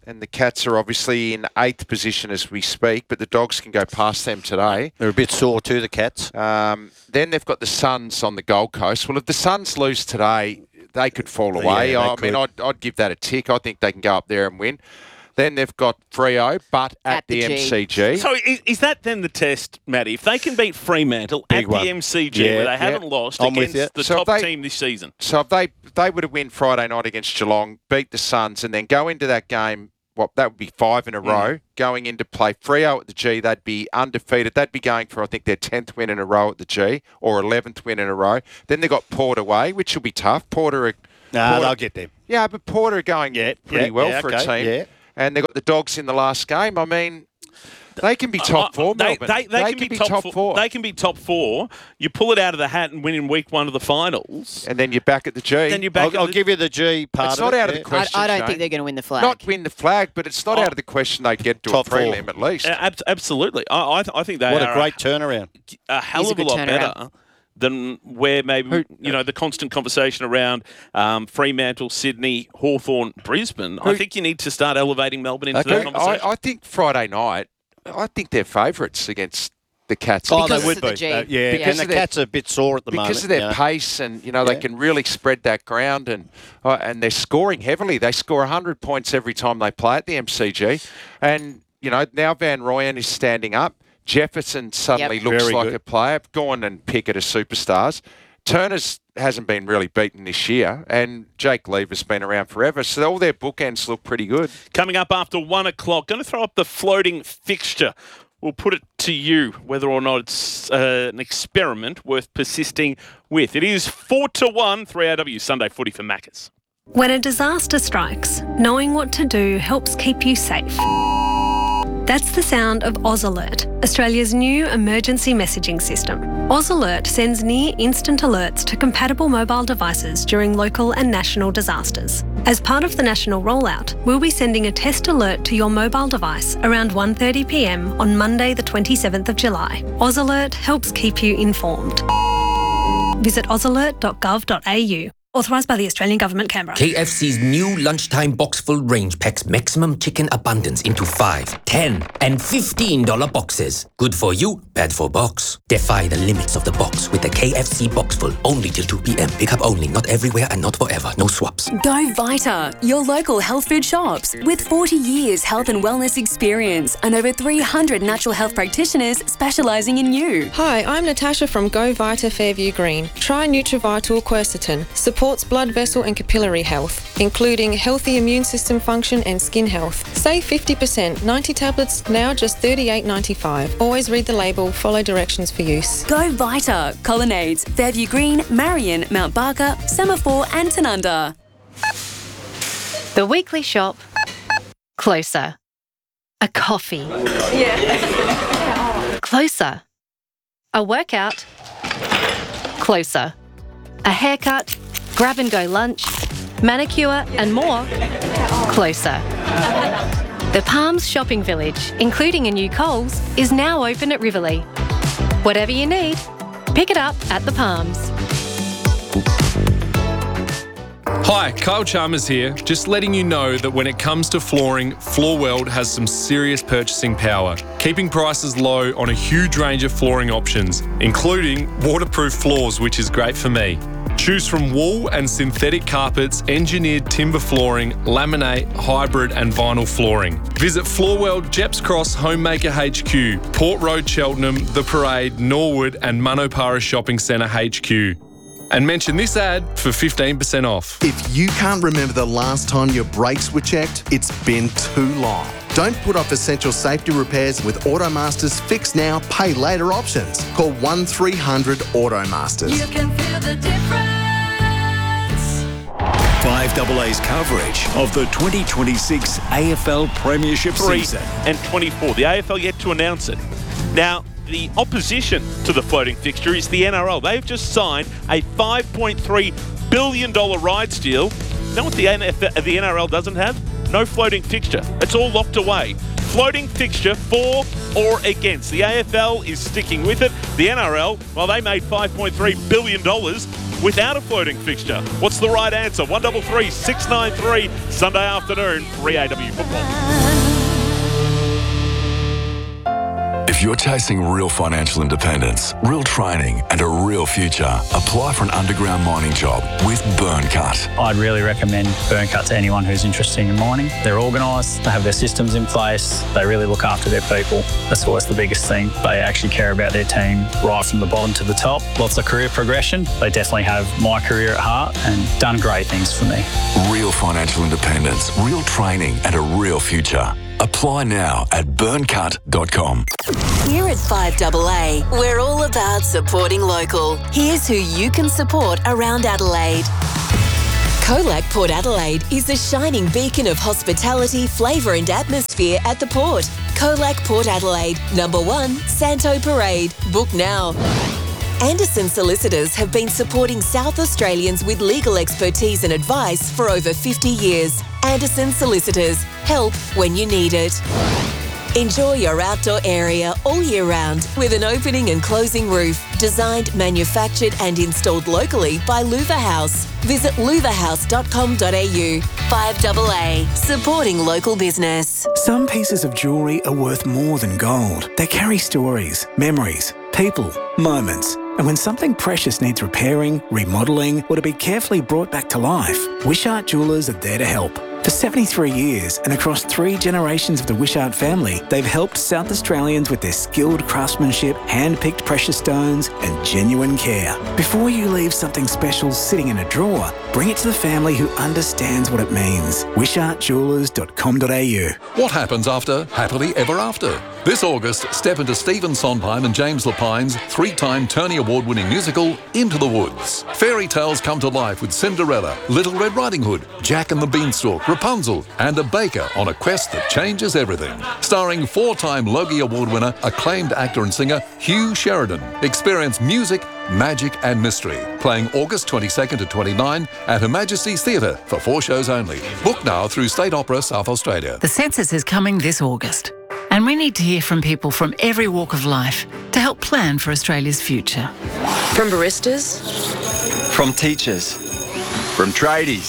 and the Cats are obviously in eighth position as we speak, but the Dogs can go past them today. They're a bit sore too, the Cats. Um, then they've got the Suns on the Gold Coast. Well, if the Suns lose today, they could fall away. Yeah, they I could. mean, I'd, I'd give that a tick. I think they can go up there and win. Then they've got Freo, but at, At the, the G. M C G. So is, is that then the test, Matty? If they can beat Fremantle Big at one. the M C G, Yeah, where they yeah. haven't lost I'm with against you. the So top they- team this season. So if they they would have win Friday night against Geelong, beat the Suns, and then go into that game, well, that would be five in a row. Going into play Freo at the G, they'd be undefeated. They'd be going for, I think, their tenth win in a row at the G, or eleventh win in a row. Then they've got Port away, which will be tough. Porter, are, Nah, Porter they'll get them. yeah, but Porter are going Yeah, pretty yeah, well yeah, for okay, a team. yeah. And they've got the Dogs in the last game. I mean, they can be top Uh, four, they, Melbourne. They, they, can, be, top, four. four. They can be top four. You pull it out of the hat and win in week one of the finals. And then you're back at the G. Then you're back I'll, at I'll the, give you the G part It's of not it, out of yeah. the question. I, I don't Shane. think they're going to win the flag. Not win the flag, but it's not Oh. out of the question they'd get to Top a four. prelim at least. Uh, ab- absolutely. I, I, th- I think they What are a great turnaround. a hell He's a of a good lot turnaround. better than where maybe, you know, the constant conversation around um, Fremantle, Sydney, Hawthorn, Brisbane. I Who- think you need to start elevating Melbourne into Okay. that conversation. I, I think Friday night, I think they're favourites against the Cats. Oh, Because they it's would at the be. G. Uh, yeah, Because and the of their- Cats are a bit sore at the moment. because of their yeah. pace, and you know Yeah. they can really spread that ground, and uh, and they're scoring heavily. They score one hundred points every time they play at the M C G, and you know now Van Rooyen is standing up. Jefferson suddenly Yep. looks Very like good. a player. Gone and Pickett are superstars. Turner's hasn't been really beaten this year, and Jake Lever's been around forever. So all their bookends look pretty good. Coming up after one o'clock, going to throw up the floating fixture. We'll put it to you whether or not it's uh, an experiment worth persisting with. It is four to one, three R W Sunday footy for Maccas. When a disaster strikes, knowing what to do helps keep you safe. That's the sound of Oz Alert, Australia's new emergency messaging system. Oz Alert sends near instant alerts to compatible mobile devices during local and national disasters. As part of the national rollout, we'll be sending a test alert to your mobile device around one thirty p m on Monday the twenty-seventh of July. Oz Alert helps keep you informed. Visit oz alert dot gov dot a u. Authorised by the Australian Government, Canberra. K F C's new lunchtime box full range packs maximum chicken abundance into five, ten, and fifteen dollar boxes. Good for you, bad for box. Defy the limits of the box with the K F C box full. Only till two p m. Pickup only, not everywhere and not forever. No swaps. Go Vita, your local health food shops. With forty years health and wellness experience and over three hundred natural health practitioners specialising in you. Hi, I'm Natasha from Go Vita Fairview Green. Try Nutrivital Quercetin. Supports blood vessel and capillary health, including healthy immune system function and skin health. Save fifty percent. ninety tablets, now just thirty-eight ninety-five. Always read the label, follow directions for use. Go Vita, Colonnades, Fairview Green, Marion, Mount Barker, Semaphore and Tanunda. The weekly shop. Closer. A coffee. Yeah. Closer. A workout. Closer. A haircut. Grab and go lunch. Manicure and more. Closer. The Palms Shopping Village, including a new Coles, is now open at Riverlea. Whatever you need, pick it up at the Palms. Hi, Kyle Chalmers here. Just letting you know that when it comes to flooring, Floorweld has some serious purchasing power, keeping prices low on a huge range of flooring options, including waterproof floors, which is great for me. Choose from wool and synthetic carpets, engineered timber flooring, laminate, hybrid and vinyl flooring. Visit Floorweld, Jeps Cross, Homemaker H Q, Port Road, Cheltenham, The Parade, Norwood and Manopara Shopping Centre H Q. And mention this ad for fifteen percent off. If you can't remember the last time your brakes were checked, it's been too long. Don't put off essential safety repairs with Automaster's Fix Now, Pay Later options. Call one three hundred Automasters. You can feel the difference. five A A's coverage of the twenty twenty-six A F L Premiership Three season. and twenty-four. The A F L yet to announce it. Now, the opposition to the floating fixture is the N R L. They've just signed a five point three billion dollars rights deal. You know what the N F L, the N R L doesn't have? No floating fixture. It's all locked away. Floating fixture for or against. The A F L is sticking with it. The N R L, well, they made five point three billion dollars. without a floating fixture? What's the right answer? one three three, six nine three, Sunday afternoon, three A W Football. If you're chasing real financial independence, real training and a real future, apply for an underground mining job with Burncut. I'd really recommend Burncut to anyone who's interested in mining. They're organised, they have their systems in place, they really look after their people. That's always the biggest thing. They actually care about their team right from the bottom to the top. Lots of career progression. They definitely have my career at heart and done great things for me. Real financial independence, real training and a real future. Apply now at burncut dot com. Here at five A A, we're all about supporting local. Here's who you can support around Adelaide. Colac Port Adelaide is a shining beacon of hospitality, flavour and atmosphere at the port. Colac Port Adelaide, number one, Santo Parade. Book now. Anderson Solicitors have been supporting South Australians with legal expertise and advice for over fifty years. Anderson Solicitors. Help when you need it. Enjoy your outdoor area all year round with an opening and closing roof. Designed, manufactured and installed locally by Louver House. Visit louver house dot com dot a u. five A A. Supporting local business. Some pieces of jewellery are worth more than gold. They carry stories, memories, people, moments. And when something precious needs repairing, remodelling, or to be carefully brought back to life, Wishart Jewellers are there to help. For seventy-three years and across three generations of the Wishart family, they've helped South Australians with their skilled craftsmanship, hand-picked precious stones and genuine care. Before you leave something special sitting in a drawer, bring it to the family who understands what it means. wishart jewellers dot com dot a u. What happens after Happily Ever After? This August, step into Stephen Sondheim and James Lapine's three-time Tony Award-winning musical, Into the Woods. Fairy tales come to life with Cinderella, Little Red Riding Hood, Jack and the Beanstalk, Rapunzel, and a baker on a quest that changes everything. Starring four-time Logie Award winner, acclaimed actor and singer Hugh Sheridan. Experience music, magic and mystery. Playing August twenty-second to twenty-ninth at Her Majesty's Theatre for four shows only. Book now through State Opera South Australia. The census is coming this August, and we need to hear from people from every walk of life to help plan for Australia's future. From baristas, from teachers, from tradies,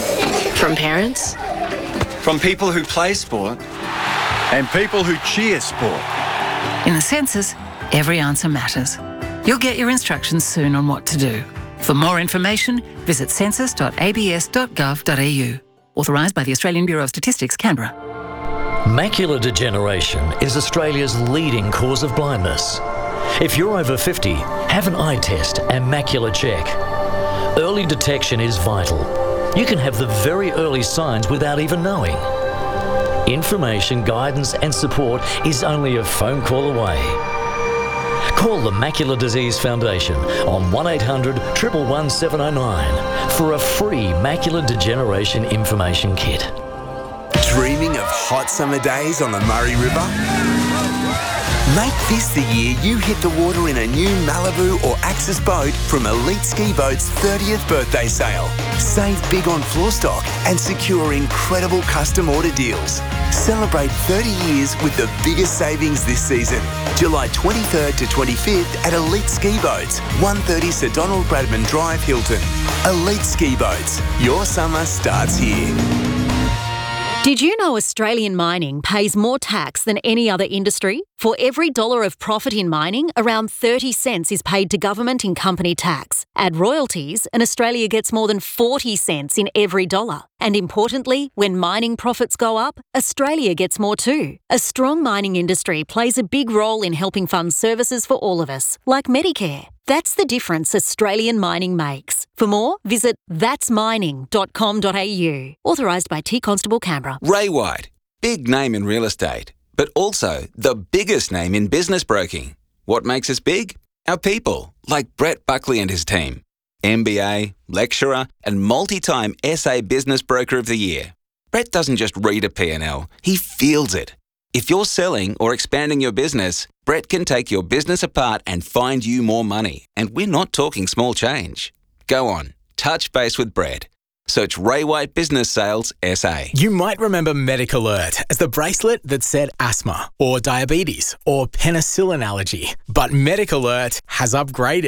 from parents, from people who play sport, and people who cheer sport. In the census, every answer matters. You'll get your instructions soon on what to do. For more information, visit census dot a b s dot gov dot a u. Authorised by the Australian Bureau of Statistics, Canberra. Macular degeneration is Australia's leading cause of blindness. If you're over fifty, have an eye test and macular check. Early detection is vital. You can have the very early signs without even knowing. Information, guidance and support is only a phone call away. Call the Macular Disease Foundation on one eight hundred, one one one, seven oh nine for a free macular degeneration information kit. Dreaming of hot summer days on the Murray River? Make this the year you hit the water in a new Malibu or Axis boat from Elite Ski Boat's thirtieth birthday sale. Save big on floor stock and secure incredible custom order deals. Celebrate thirty years with the biggest savings this season. July twenty-third to twenty-fifth at Elite Ski Boats, one thirty Sir Donald Bradman Drive, Hilton. Elite Ski Boats. Your summer starts here. Did you know Australian mining pays more tax than any other industry? For every dollar of profit in mining, around thirty cents is paid to government in company tax. Add royalties, and Australia gets more than forty cents in every dollar. And importantly, when mining profits go up, Australia gets more too. A strong mining industry plays a big role in helping fund services for all of us, like Medicare. That's the difference Australian mining makes. For more, visit thats mining dot com dot a u. Authorised by T Constable Canberra. Ray White, big name in real estate, but also the biggest name in business broking. What makes us big? Our people, like Brett Buckley and his team. M B A, lecturer, and multi-time S A Business Broker of the Year. Brett doesn't just read a P and L, he feels it. If you're selling or expanding your business, Brett can take your business apart and find you more money. And we're not talking small change. Go on, touch base with Brett. Search Ray White Business Sales S A. You might remember MediCalert as the bracelet that said asthma or diabetes or penicillin allergy. But MediCalert has upgraded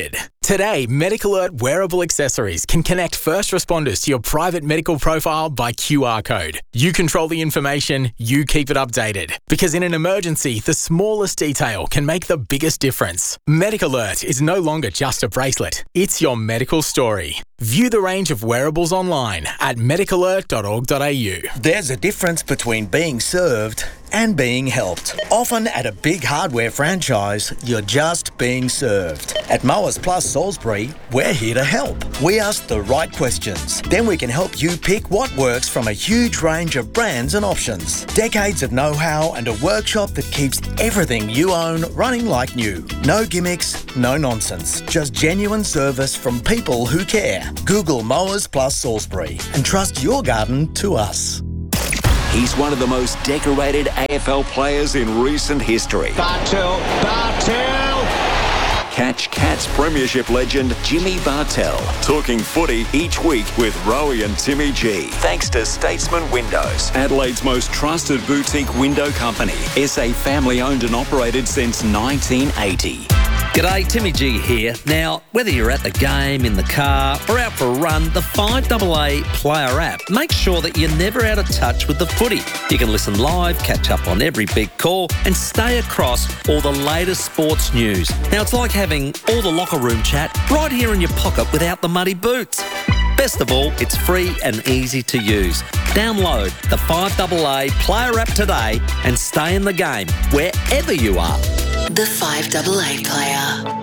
Today, Medical Alert wearable accessories can connect first responders to your private medical profile by Q R code. You control the information, you keep it updated. Because in an emergency, the smallest detail can make the biggest difference. Medical Alert is no longer just a bracelet, it's your medical story. View the range of wearables online at medical alert dot org dot a u. There's a difference between being served and being helped. Often at a big hardware franchise, you're just being served. At Mowers Plus Salisbury, we're here to help. We ask the right questions. Then we can help you pick what works from a huge range of brands and options. Decades of know-how and a workshop that keeps everything you own running like new. No gimmicks, no nonsense. Just genuine service from people who care. Google Mowers Plus Salisbury and trust your garden to us. He's one of the most decorated A F L players in recent history. Bartel, Bartel! Catch Cats Premiership legend Jimmy Bartel talking footy each week with Rowie and Timmy G. Thanks to Statesman Windows, Adelaide's most trusted boutique window company. S A family owned and operated since nineteen eighty. G'day, Timmy G here. Now, whether you're at the game, in the car, or out for a run, the five A A Player app makes sure that you're never out of touch with the footy. You can listen live, catch up on every big call, and stay across all the latest sports news. Now, it's like having all the locker room chat right here in your pocket without the muddy boots. Best of all, it's free and easy to use. Download the five A A Player app today and stay in the game wherever you are. The five A A Player.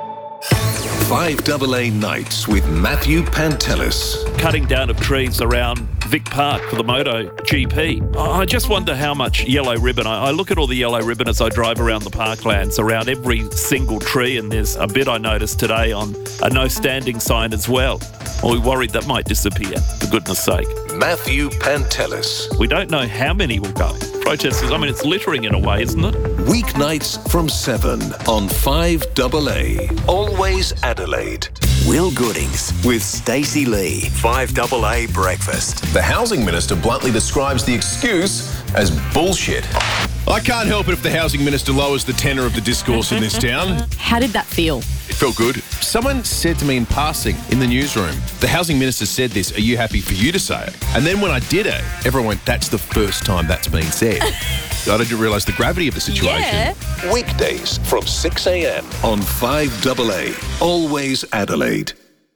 five A A Nights with Matthew Pantelis. Cutting down of trees around Vic Park for the Moto G P. I just wonder how much yellow ribbon. I, I look at all the yellow ribbon as I drive around the parklands, around every single tree, and there's a bit I noticed today on a no standing sign as well. Are we worried that might disappear, for goodness sake? Matthew Pantelis. We don't know how many will go. Protesters, I mean, it's littering in a way, isn't it? Weeknights from seven on five A A. Always Adelaide. Will Goodings with Stacey Lee. five A A Breakfast. The Housing Minister bluntly describes the excuse as bullshit. I can't help it if the Housing Minister lowers the tenor of the discourse in this town. How did that feel? It felt good. Someone said to me in passing in the newsroom, the Housing Minister said this, are you happy for you to say it? And then when I did it, everyone went, that's the first time that's been said. I didn't realise the gravity of the situation. Yeah. Weekdays from six a m on five A A. Always Adelaide.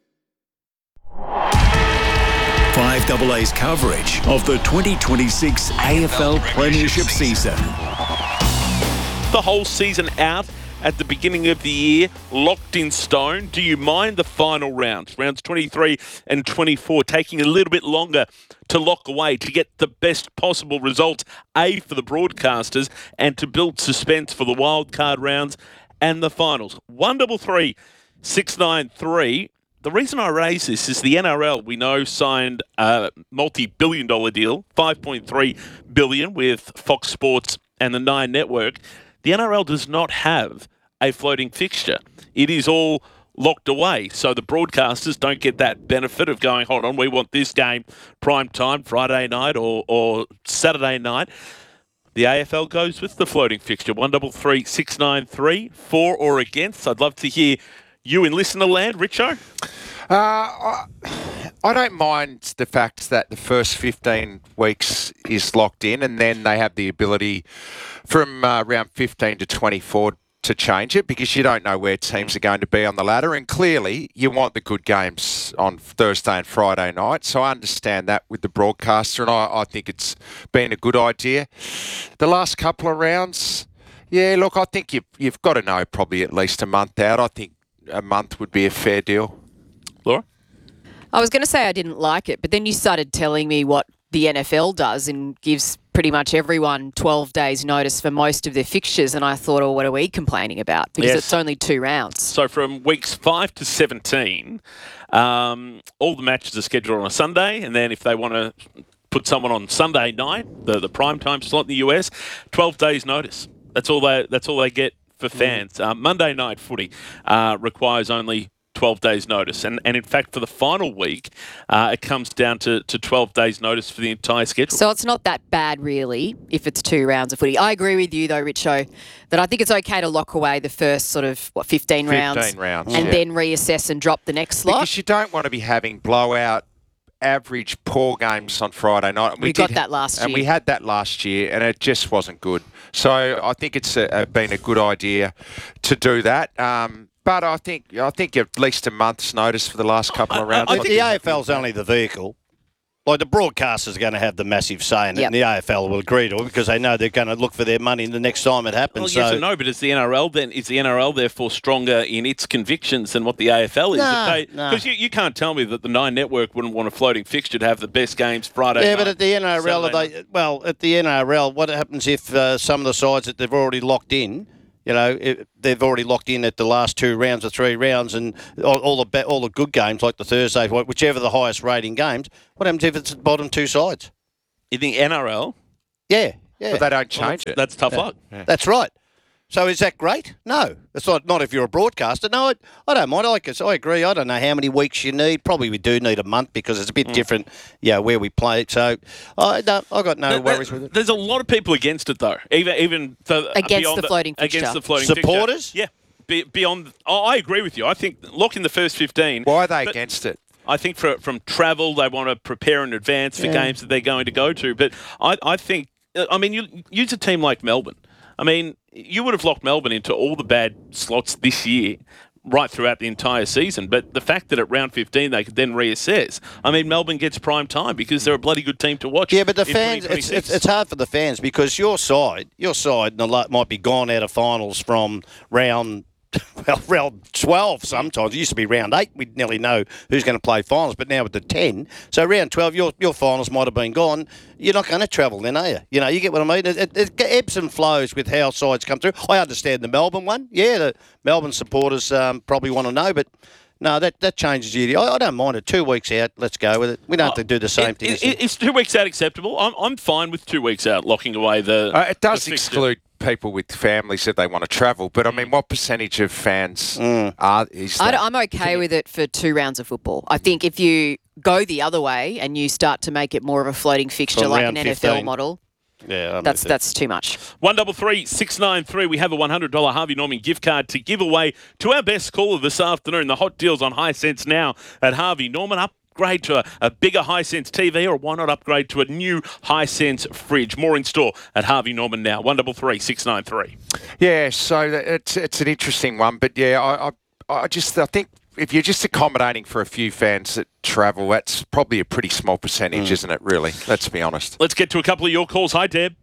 five A A's coverage of the twenty twenty-six A F L Premiership season. The whole season out at the beginning of the year, locked in stone. Do you mind the final rounds, rounds twenty-three and twenty-four, taking a little bit longer to lock away to get the best possible results, A, for the broadcasters, and to build suspense for the wildcard rounds and the finals? one double three six nine three. The reason I raise this is the N R L, we know, signed a multi-billion dollar deal, five point three billion dollars with Fox Sports and the Nine Network. The N R L does not have a floating fixture. It is all locked away. So the broadcasters don't get that benefit of going, hold on, we want this game prime time, Friday night or, or Saturday night. The A F L goes with the floating fixture. one double three six nine three, for or against. I'd love to hear you in listener land. Richo? Uh, I, I don't mind the fact that the first fifteen weeks is locked in, and then they have the ability from uh, round fifteen to twenty-four to change it, because you don't know where teams are going to be on the ladder, and clearly you want the good games on Thursday and Friday night, so I understand that with the broadcaster, and I, I think it's been a good idea. The last couple of rounds, yeah, look, I think you've, you've got to know probably at least a month out. I think a month would be a fair deal. Laura? I was going to say I didn't like it, but then you started telling me what the N F L does and gives pretty much everyone twelve days notice for most of their fixtures, and I thought, oh, what are we complaining about? Because yes. It's only two rounds. So from weeks five to seventeen, um, all the matches are scheduled on a Sunday, and then if they want to put someone on Sunday night, the, the prime time slot in the U S, twelve days notice. That's all they, that's all they get for fans. Mm. Uh, Monday night footy uh, requires only twelve days notice. And, and in fact, for the final week, uh, it comes down to, to twelve days notice for the entire schedule. So it's not that bad, really, if it's two rounds of footy. I agree with you, though, Richo, that I think it's okay to lock away the first sort of, what, fifteen rounds? fifteen rounds, And yeah. then reassess and drop the next slot. Because you don't want to be having blowout, average, poor games on Friday night. We got that last And year. we had that last year, and it just wasn't good. So I think it's a, a, been a good idea to do that. Um, but I think I think at least a month's notice for the last couple of rounds. I think the A F L's only the vehicle. Like the broadcasters are going to have the massive say in it, Yep. and the A F L will agree to it because they know they're going to look for their money the next time it happens. Well, so, yes and no, but is the N R L then is the N R L therefore stronger in its convictions than what the A F L is? Nah, Because nah. you, you can't tell me that the Nine Network wouldn't want a floating fixture to have the best games Friday yeah, night. but at the N R L, are Saturday they, well, at the N R L, what happens if uh, some of the sides that they've already locked in, you know, if they've already locked in at the last two rounds or three rounds, and all, all the be- all the good games like the Thursday, whichever the highest rating games. What happens if it's the bottom two sides? In the N R L? Yeah, yeah. But they don't Well, change that's, it. that's tough Yeah. luck. That's right. So is that great? No. It's not, not if you're a broadcaster. No, I, I don't mind. I, like it. I agree. I don't know how many weeks you need. Probably we do need a month because it's a bit different, yeah, where we play. So I no, I got no There- worries there- with it. There's a lot of people against it, though. Even even the, Against beyond the floating fixture. Against the floating Supporters? fixture. Yeah. Be, beyond, oh, I agree with you. I think lock in the first fifteen. Why are they but against it? I think for, from travel, they want to prepare in advance for Yeah. games that they're going to go to. But I, I think, I mean, you use a team like Melbourne. I mean, you would have locked Melbourne into all the bad slots this year, right throughout the entire season. But the fact that at round fifteen they could then reassess, I mean, Melbourne gets prime time because they're a bloody good team to watch. Yeah, but the in fans, it's, twenty twenty-six. it's, it's hard for the fans because your side, your side might be gone out of finals from round, well, round twelve sometimes. It used to be round eight. We'd nearly know who's going to play finals, but now with the ten, so round twelve, your your finals might have been gone. You're not going to travel then, are you? You know, you get what I mean? It, it, it ebbs and flows with how sides come through. I understand the Melbourne one. Yeah, the Melbourne supporters um, probably want to know, but no, that, that changes you. I, I don't mind it. Two weeks out, let's go with it. We don't have to do the same It- thing. it- Is two weeks out acceptable? I'm, I'm fine with two weeks out locking away the. Uh, it does the fixture. exclude people with families that they want to travel, but I mean, what percentage of fans Mm. are is I that? am okay with it for two rounds of football. I think if you go the other way and you start to make it more of a floating fixture From like round an N F L fifteen. model, Yeah, I'm that's with it. that's too much. One double three six nine three. We have a one hundred dollar Harvey Norman gift card to give away to our best caller this afternoon. The hot deals on Hisense now at Harvey Norman. Upgrade to a, a bigger Hisense T V, or why not upgrade to a new Hisense fridge? More in store at Harvey Norman now. One double three six nine three. Yeah, so that- it's it's an interesting one, but yeah, I I, I just I think if you're just accommodating for a few fans that travel, that's probably a pretty small percentage, isn't it? Really, let's be honest. Let's get to a couple of your calls. Hi, Deb.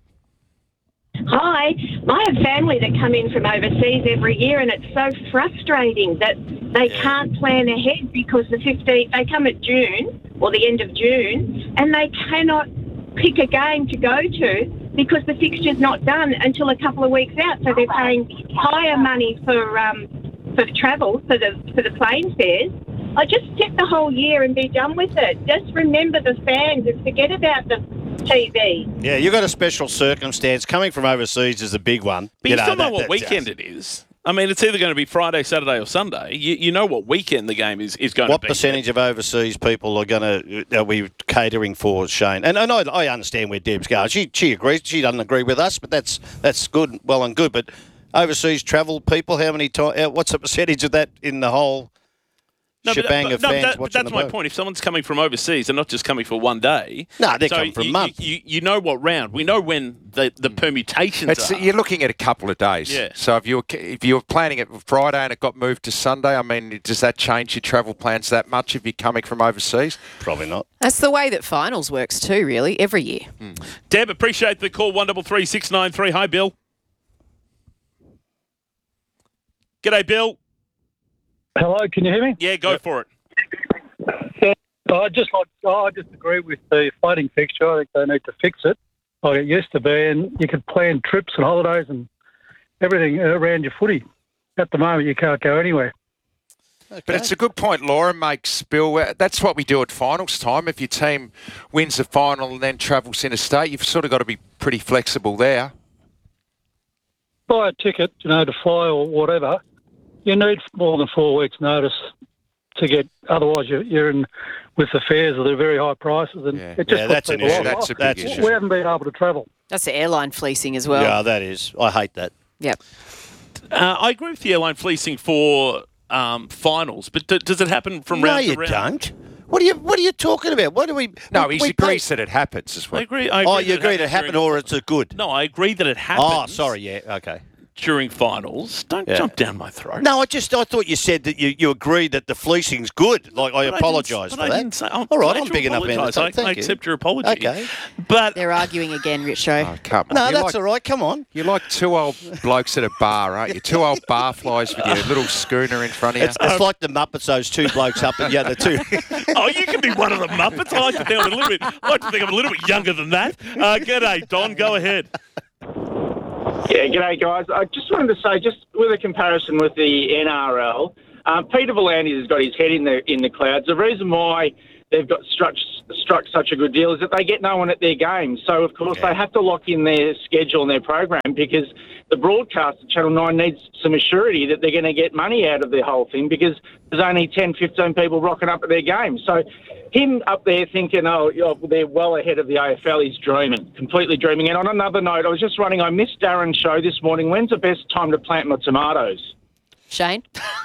Hi, I have family that come in from overseas every year, and it's so frustrating that they can't plan ahead because the fifteenth they come at June or the end of June, and they cannot pick a game to go to because the fixture's not done until a couple of weeks out. So they're paying higher money for um, for travel for the for the plane fares. I just set the whole year and be done with it. Just remember the fans and forget about the T V. Yeah, you got a special circumstance. Coming from overseas is a big one. But you, still know that- what that- weekend it is. I mean, it's either going to be Friday, Saturday, or Sunday. You, you know what weekend the game is, is going What to be. percentage of overseas people are going to are we catering for, Shane? And, and I, I understand where Deb's going. She she agrees. She doesn't agree with us, but that's that's good, well and good. But overseas travel people, how many times? What's the percentage of that in the whole No, but, shebang but- of no, fans that- but watching that's the my boat? point. If someone's coming from overseas, they're not just coming for one day. No, they're So coming for a you, month. You, you, you know what round. We know when the, the permutations It's, are. you're looking at a couple of days. Yeah. So if you're if you're planning it for Friday and it got moved to Sunday, I mean, does that change your travel plans that much if you're coming from overseas? Probably not. That's the way that finals works too, really, every year. Deb, appreciate the call. One double three six nine three. Hi, Bill. G'day, Bill. Hello, can you hear me? Yeah, go for it. I just like I disagree with the floating fixture. I think they need to fix it like it used to be, and you could plan trips and holidays and everything around your footy. At the moment, you can't go anywhere. But it's a good point Laura makes, Bill. Uh, That's what we do at finals time. If your team wins the final and then travels interstate, you've sort of got to be pretty flexible there. Buy a ticket, you know, to fly or whatever. You need more than four weeks' notice to get. Otherwise, you're, you're in with the fares that are very high prices, and Yeah. it just Yeah, puts that's an people issue. off. That's a big That's issue. We haven't been able to travel. That's the airline fleecing as well. Yeah, that is. I hate that. Yep. Uh, I agree with the airline fleecing for um, finals, but d- does it happen from no, round you to round? don't. What are you What are you talking about? What do we? No, we, he we agrees pay- that it happens as I well. agree. I agree Oh, you that agree it happens happened, during- or it's a good? No, I agree that it happens. Oh, sorry. Yeah. Okay. During finals, don't Yeah. jump down my throat. No, I just I thought you said that you, you agreed that the fleecing's good. Like I But I apologise didn't- for but I that. didn't say- I'm All right, glad I'm you big enough. man to apologised. say I, thank I you. accept your apology. Okay. But They're arguing again, Richo. Oh, come on. No, You're that's like, all right. Come on. You're like two old blokes at a bar, aren't you? Two old bar flies with your little schooner in front of you. It's, it's like the Muppets. Those two blokes up and the other two. oh, you can be one of the Muppets. I like to think I'm a little bit. I like to think I'm a little bit younger than that. Uh, g'day, Don. Go ahead. Yeah, g'day guys. I just wanted to say, just with a comparison with the N R L, um, Peter V'landys has got his head in the in the clouds. The reason why they've got struck struck such a good deal is that they get no one at their games. So of course they have to lock in their schedule and their program because the broadcaster Channel nine needs some assurity that they're going to get money out of the whole thing because there's only ten, fifteen people rocking up at their games. So him up there thinking, oh, oh, they're well ahead of the A F L, he's dreaming, completely dreaming. And on another note, I was just running, I missed Darren's show this morning. When's the best time to plant my tomatoes? Shane?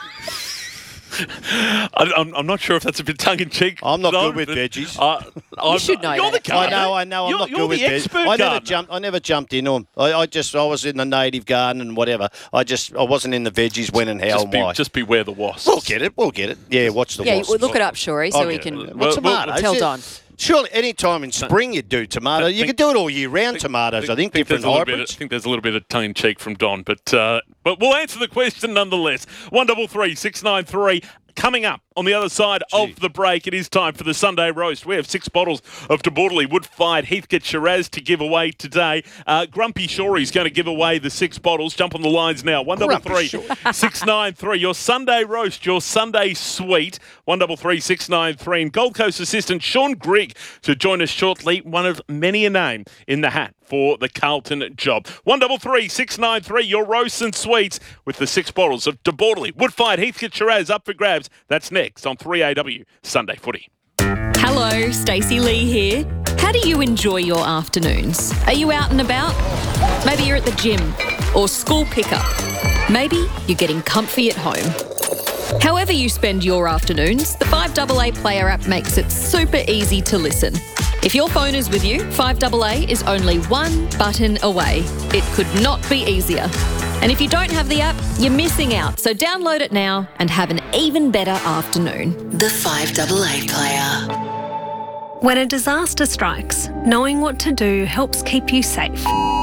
I, I'm, I'm not sure if that's a bit tongue-in-cheek. I'm not Don, good with but, veggies. Uh, I'm, should know You're that. the I gardener. know, I know. I'm you're, not you're good with the veggies. expert I never gardener. jumped. I never jumped into them. I, I just I was in the native garden and whatever. I just I wasn't in the veggies. When and how Just, and be, why. just beware the wasps. We'll get it. We'll get it. Yeah. Watch the Yeah, wasps. well, look it up, Shorey, so I'll we get can it. Well, What's well, tomatoes? tell Yeah. Don. Surely, any time in spring you do tomatoes. You think- could do it all year round. Tomatoes. I think there's different a little bit of- hybrids. I think there's a little bit of tongue in cheek from Don, but uh, but we'll answer the question nonetheless. One double three six nine three. Coming up on the other side of the break, it is time for the Sunday roast. We have six bottles of De Bordeley Wood-Fired Heathcote Shiraz to give away today. Uh, Grumpy Shorey's going to give away the six bottles. Jump on the lines now. One double three six nine three. Your Sunday roast, your Sunday sweet. One double three six nine three. And Gold Coast assistant Sean Grigg to join us shortly. One of many a name in the hat for the Carlton job. One double three six nine three. Your roasts and sweets with the six bottles of De Bordeley Wood-Fired Heathcote Shiraz up for grabs. That's next on three A W Sunday Footy. Hello, Stacey Lee here. How do you enjoy your afternoons? Are you out and about? Maybe you're at the gym or school pickup. Maybe you're getting comfy at home. However you spend your afternoons, the five A A Player app makes it super easy to listen. If your phone is with you, five A A is only one button away. It could not be easier. And if you don't have the app, you're missing out. So download it now and have an even better afternoon. The five A A Player. When a disaster strikes, knowing what to do helps keep you safe.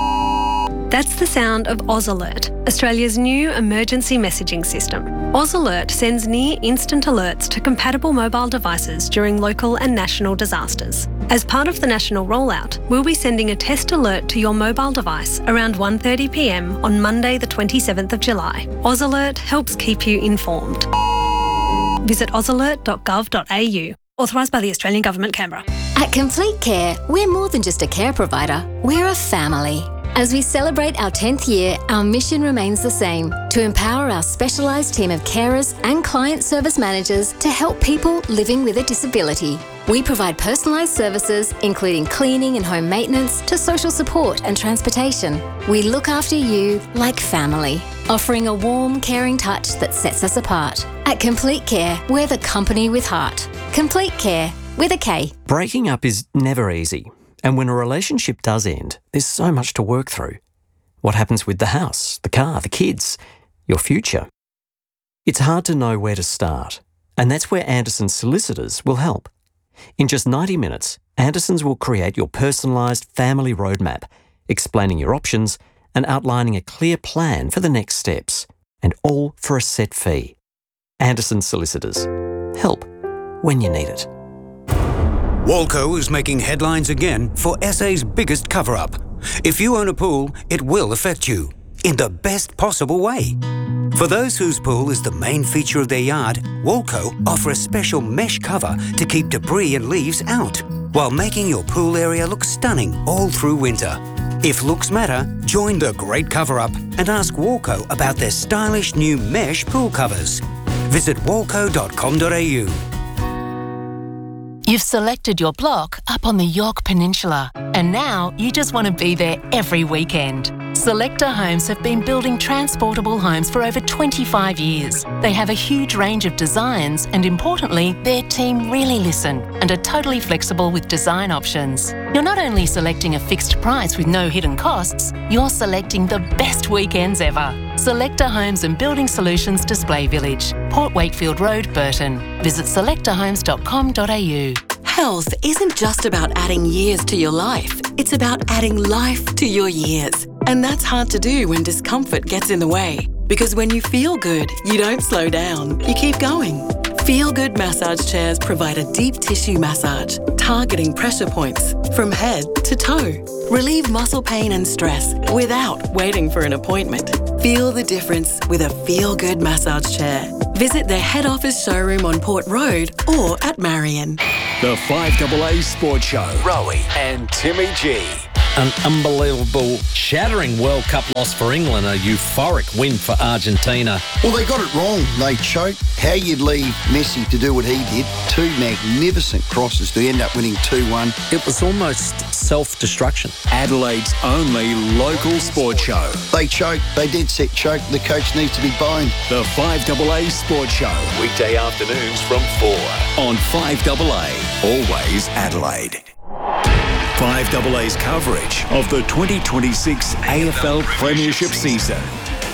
That's the sound of Oz Alert, Australia's new emergency messaging system. Oz Alert sends near instant alerts to compatible mobile devices during local and national disasters. As part of the national rollout, we'll be sending a test alert to your mobile device around one thirty p m on Monday the twenty-seventh of July. Oz Alert helps keep you informed. Visit oz alert dot gov dot a u. Authorised by the Australian Government, Canberra. At Complete Care, we're more than just a care provider, we're a family. As we celebrate our tenth year, our mission remains the same, to empower our specialised team of carers and client service managers to help people living with a disability. We provide personalised services, including cleaning and home maintenance, to social support and transportation. We look after you like family, offering a warm, caring touch that sets us apart. At Complete Care, we're the company with heart. Complete Care, with a K. Breaking up is never easy. And when a relationship does end, there's so much to work through. What happens with the house, the car, the kids, your future? It's hard to know where to start, and that's where Anderson's solicitors will help. In just ninety minutes, Anderson's will create your personalised family roadmap, explaining your options and outlining a clear plan for the next steps, and all for a set fee. Anderson's solicitors. Help when you need it. Walco is making headlines again for S A's biggest cover-up. If you own a pool, it will affect you, in the best possible way. For those whose pool is the main feature of their yard, Walco offer a special mesh cover to keep debris and leaves out, while making your pool area look stunning all through winter. If looks matter, join the great cover-up and ask Walco about their stylish new mesh pool covers. Visit walco dot com dot a u. You've selected your block up on the York Peninsula, and now you just want to be there every weekend. Selector Homes have been building transportable homes for over twenty-five years. They have a huge range of designs, and importantly, their team really listen and are totally flexible with design options. You're not only selecting a fixed price with no hidden costs, you're selecting the best weekends ever. Selector Homes and Building Solutions Display Village, Port Wakefield Road, Burton. Visit selector homes dot com dot a u. Health isn't just about adding years to your life. It's about adding life to your years. And that's hard to do when discomfort gets in the way. Because when you feel good, you don't slow down. You keep going. Feel Good massage chairs provide a deep tissue massage, targeting pressure points from head to toe. Relieve muscle pain and stress without waiting for an appointment. Feel the difference with a Feel Good massage chair. Visit their head office showroom on Port Road or at Marion. The five A A Sports Show. Rowie and Timmy G. An unbelievable, shattering World Cup loss for England, a euphoric win for Argentina. Well, they got it wrong. They choked. How you'd leave Messi to do what he did. Two magnificent crosses to end up winning two one. It was almost self-destruction. Adelaide's only local sports show. They choked. They did set choke. The coach needs to be boned. The five A A Sports Show. Weekday afternoons from four on five A A. Always Adelaide. five A A's coverage of the twenty twenty-six A F L Premiership season.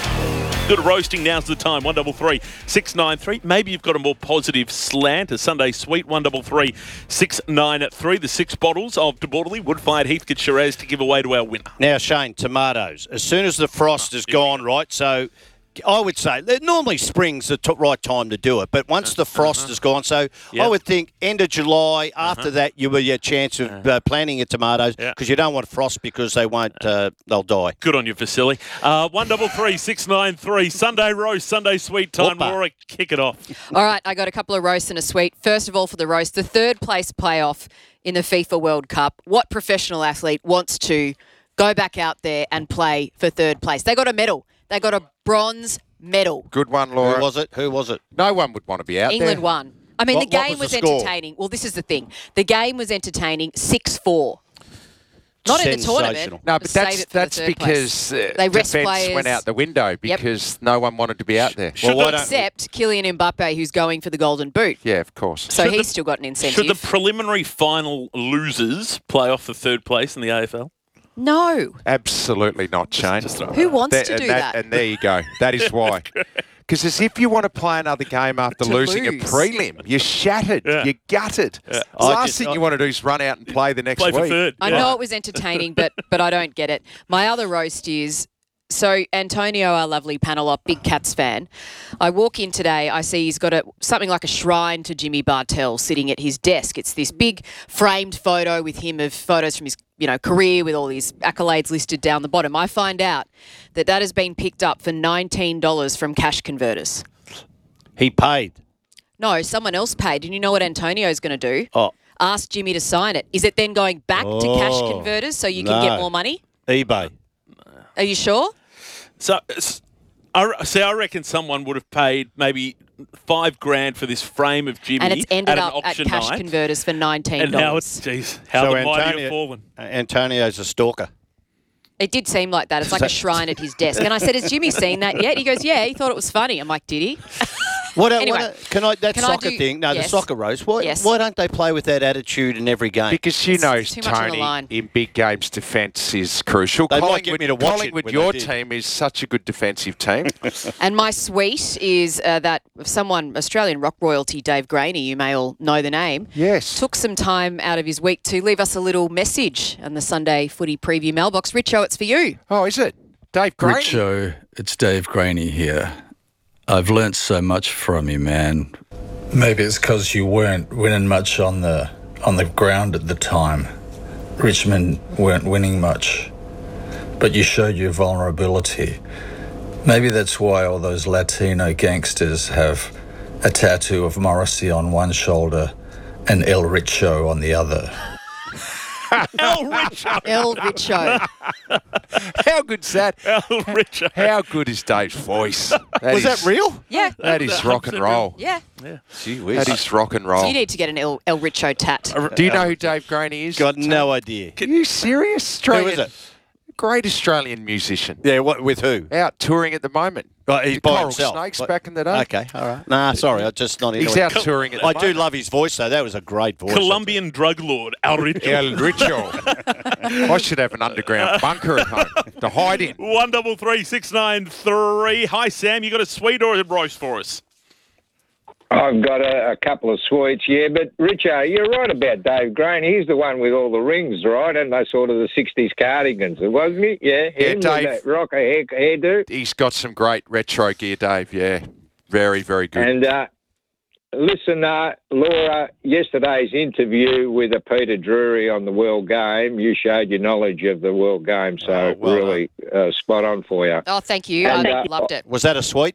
Good roasting, now's the time. one double three six nine three. Maybe you've got a more positive slant, a Sunday sweet. one double three six nine three. The six bottles of De Bordeley Wood-Fired Heathcote Shiraz to give away to our winner. Now, Shane, tomatoes. As soon as the frost is gone, right, so I would say normally spring's the t- right time to do it, but once the frost uh-huh. is gone, so yep. I would think end of July. After uh-huh. that, you will get a chance of uh, planting your tomatoes because yeah. you don't want frost because they won't. Uh, they'll die. Good on you, Vasily. Uh, one double three six nine three. Sunday roast, Sunday sweet time. Laura, kick it off. All right, I got a couple of roasts and a sweet. First of all, for the roast, the third place playoff in the FIFA World Cup. What professional athlete wants to go back out there and play for third place? They got a medal. They got a bronze medal. Good one, Laura. Who was it? Who was it? No one would want to be out England there. England won. I mean, what, the game was, was, the was entertaining. Well, this is the thing. The game was entertaining six four. Not in the tournament. No, but that's that's because uh, they rest defence players. went out the window because yep. no one wanted to be out there. Well, except Kylian Mbappe, who's going for the Golden Boot. Yeah, of course. So should he's the, still got an incentive. Should the preliminary final losers play off the third place in the A F L? No. Absolutely not, Shane. Just, just Who wants that, to do and that, that? And there you go. That is why. Because as if you want to play another game after to losing lose. a prelim, you're shattered, yeah. you're gutted. Yeah. The last just, thing I, you want to do is run out and play the next play week. For third. I yeah. know it was entertaining, but but I don't get it. My other roast is, so Antonio, our lovely panel up, big Cats fan. I walk in today, I see he's got a something like a shrine to Jimmy Bartell sitting at his desk. It's this big framed photo with him of photos from his you know, career with all these accolades listed down the bottom. I find out that that has been picked up for nineteen dollars from Cash Converters. He paid. No, someone else paid. And you know what Antonio's going to do? Oh. Ask Jimmy to sign it. Is it then going back oh, to Cash Converters so you no. can get more money? eBay. Are you sure? So, I see. I reckon someone would have paid maybe five grand for this frame of Jimmy, and it's ended at up an at auction Cash night, Converters for nineteen dollars. And now it's, geez, how so the mighty Antonio, have fallen. Antonio's a stalker. It did seem like that. It's like a shrine at his desk. And I said, has Jimmy seen that yet? He goes, yeah, he thought it was funny. I'm like, did he? What, anyway, what, can I, that can soccer I do, thing, no, yes. the soccer roast, why, yes. why don't they play with that attitude in every game? Because you it's know, too much on the Tony, line. in big games, defence is crucial. They Collingwood, might get me to watch Collingwood, it when your they did. team is such a good defensive team. And my sweet is uh, that someone, Australian rock royalty, Dave Graney, you may all know the name, yes, took some time out of his week to leave us a little message on the Sunday Footy Preview mailbox. Richo, it's for you. Oh, is it? Dave Graney. Richo, it's Dave Graney here. I've learnt so much from you, man. Maybe it's because you weren't winning much on the on the ground at the time. Richmond weren't winning much, but you showed your vulnerability. Maybe that's why all those Latino gangsters have a tattoo of Morrissey on one shoulder and El Richo on the other. El Richo. El Richo. How good's that? El Richo. How good is Dave's voice? That Was is- that real? Yeah. That is rock and roll. Yeah. Yeah. Gee whiz. That is rock and So roll. you need to get an El, El Richo tat. Do you know who Dave Graney is? Got no idea. Are you serious? Australian, Who is it? Great Australian musician. Yeah, what with who? Out touring at the moment. Right, he's The by Coral himself. Snakes What- back in the day. Okay, all right. Nah, sorry, I just not. He's into out it. touring at the I do moment. love his voice though. That was a great voice. Colombian drug lord El Richo. El Richo. I should have an underground bunker at home to hide in. One double three six nine three. Hi Sam, you got a sweet or a roast for us? I've got a, a couple of sweets, yeah, but Richo, you're right about Dave Graney. He's the one with all the rings, right? And those sort of the sixties cardigans, wasn't he? Yeah, Yeah, him with Dave. that rocker hair, hairdo. He's got some great retro gear, Dave. Yeah, very, very good. And uh, listen, uh, Laura, yesterday's interview with uh, Peter Drury on the World Game, you showed your knowledge of the World Game, so well really uh, spot on for you. Oh, thank you. And, I uh, loved it. Was that a sweet?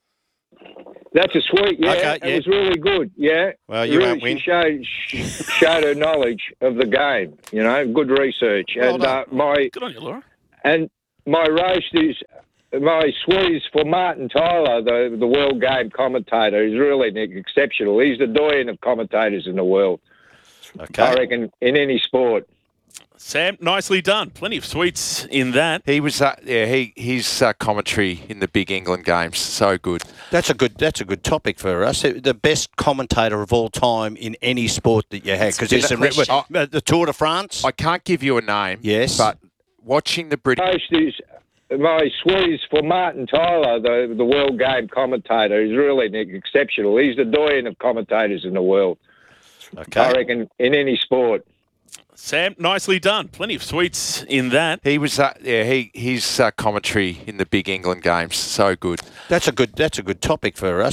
That's a sweet, yeah. Okay, it yeah. was really good, yeah. Well, you really, won't win. She showed, sh- showed her knowledge of the game, you know, good research. Well and done. uh, my Good on you, Laura. and my roast is my sweet is for Martin Tyler, the the World Game commentator. He's really exceptional. He's the doyen of commentators in the world. Okay. I reckon in any sport. Sam, nicely done. Plenty of sweets in that. He was, uh, yeah, he his uh, commentary in the big England games, so good. That's a good. That's a good topic for us. The best commentator of all time in any sport that you had, because That's there's a some good question. uh, the Tour de France. I can't give you a name. Yes. But watching the British. Roast is my sweet is for Martin Tyler, the the World Game commentator. He's really exceptional. He's the doyen of commentators in the world. Okay. I reckon in any sport. Sam, nicely done. Plenty of sweets in that. He was, uh, yeah, he his uh, commentary in the big England games, so good. That's a good. That's a good topic for us.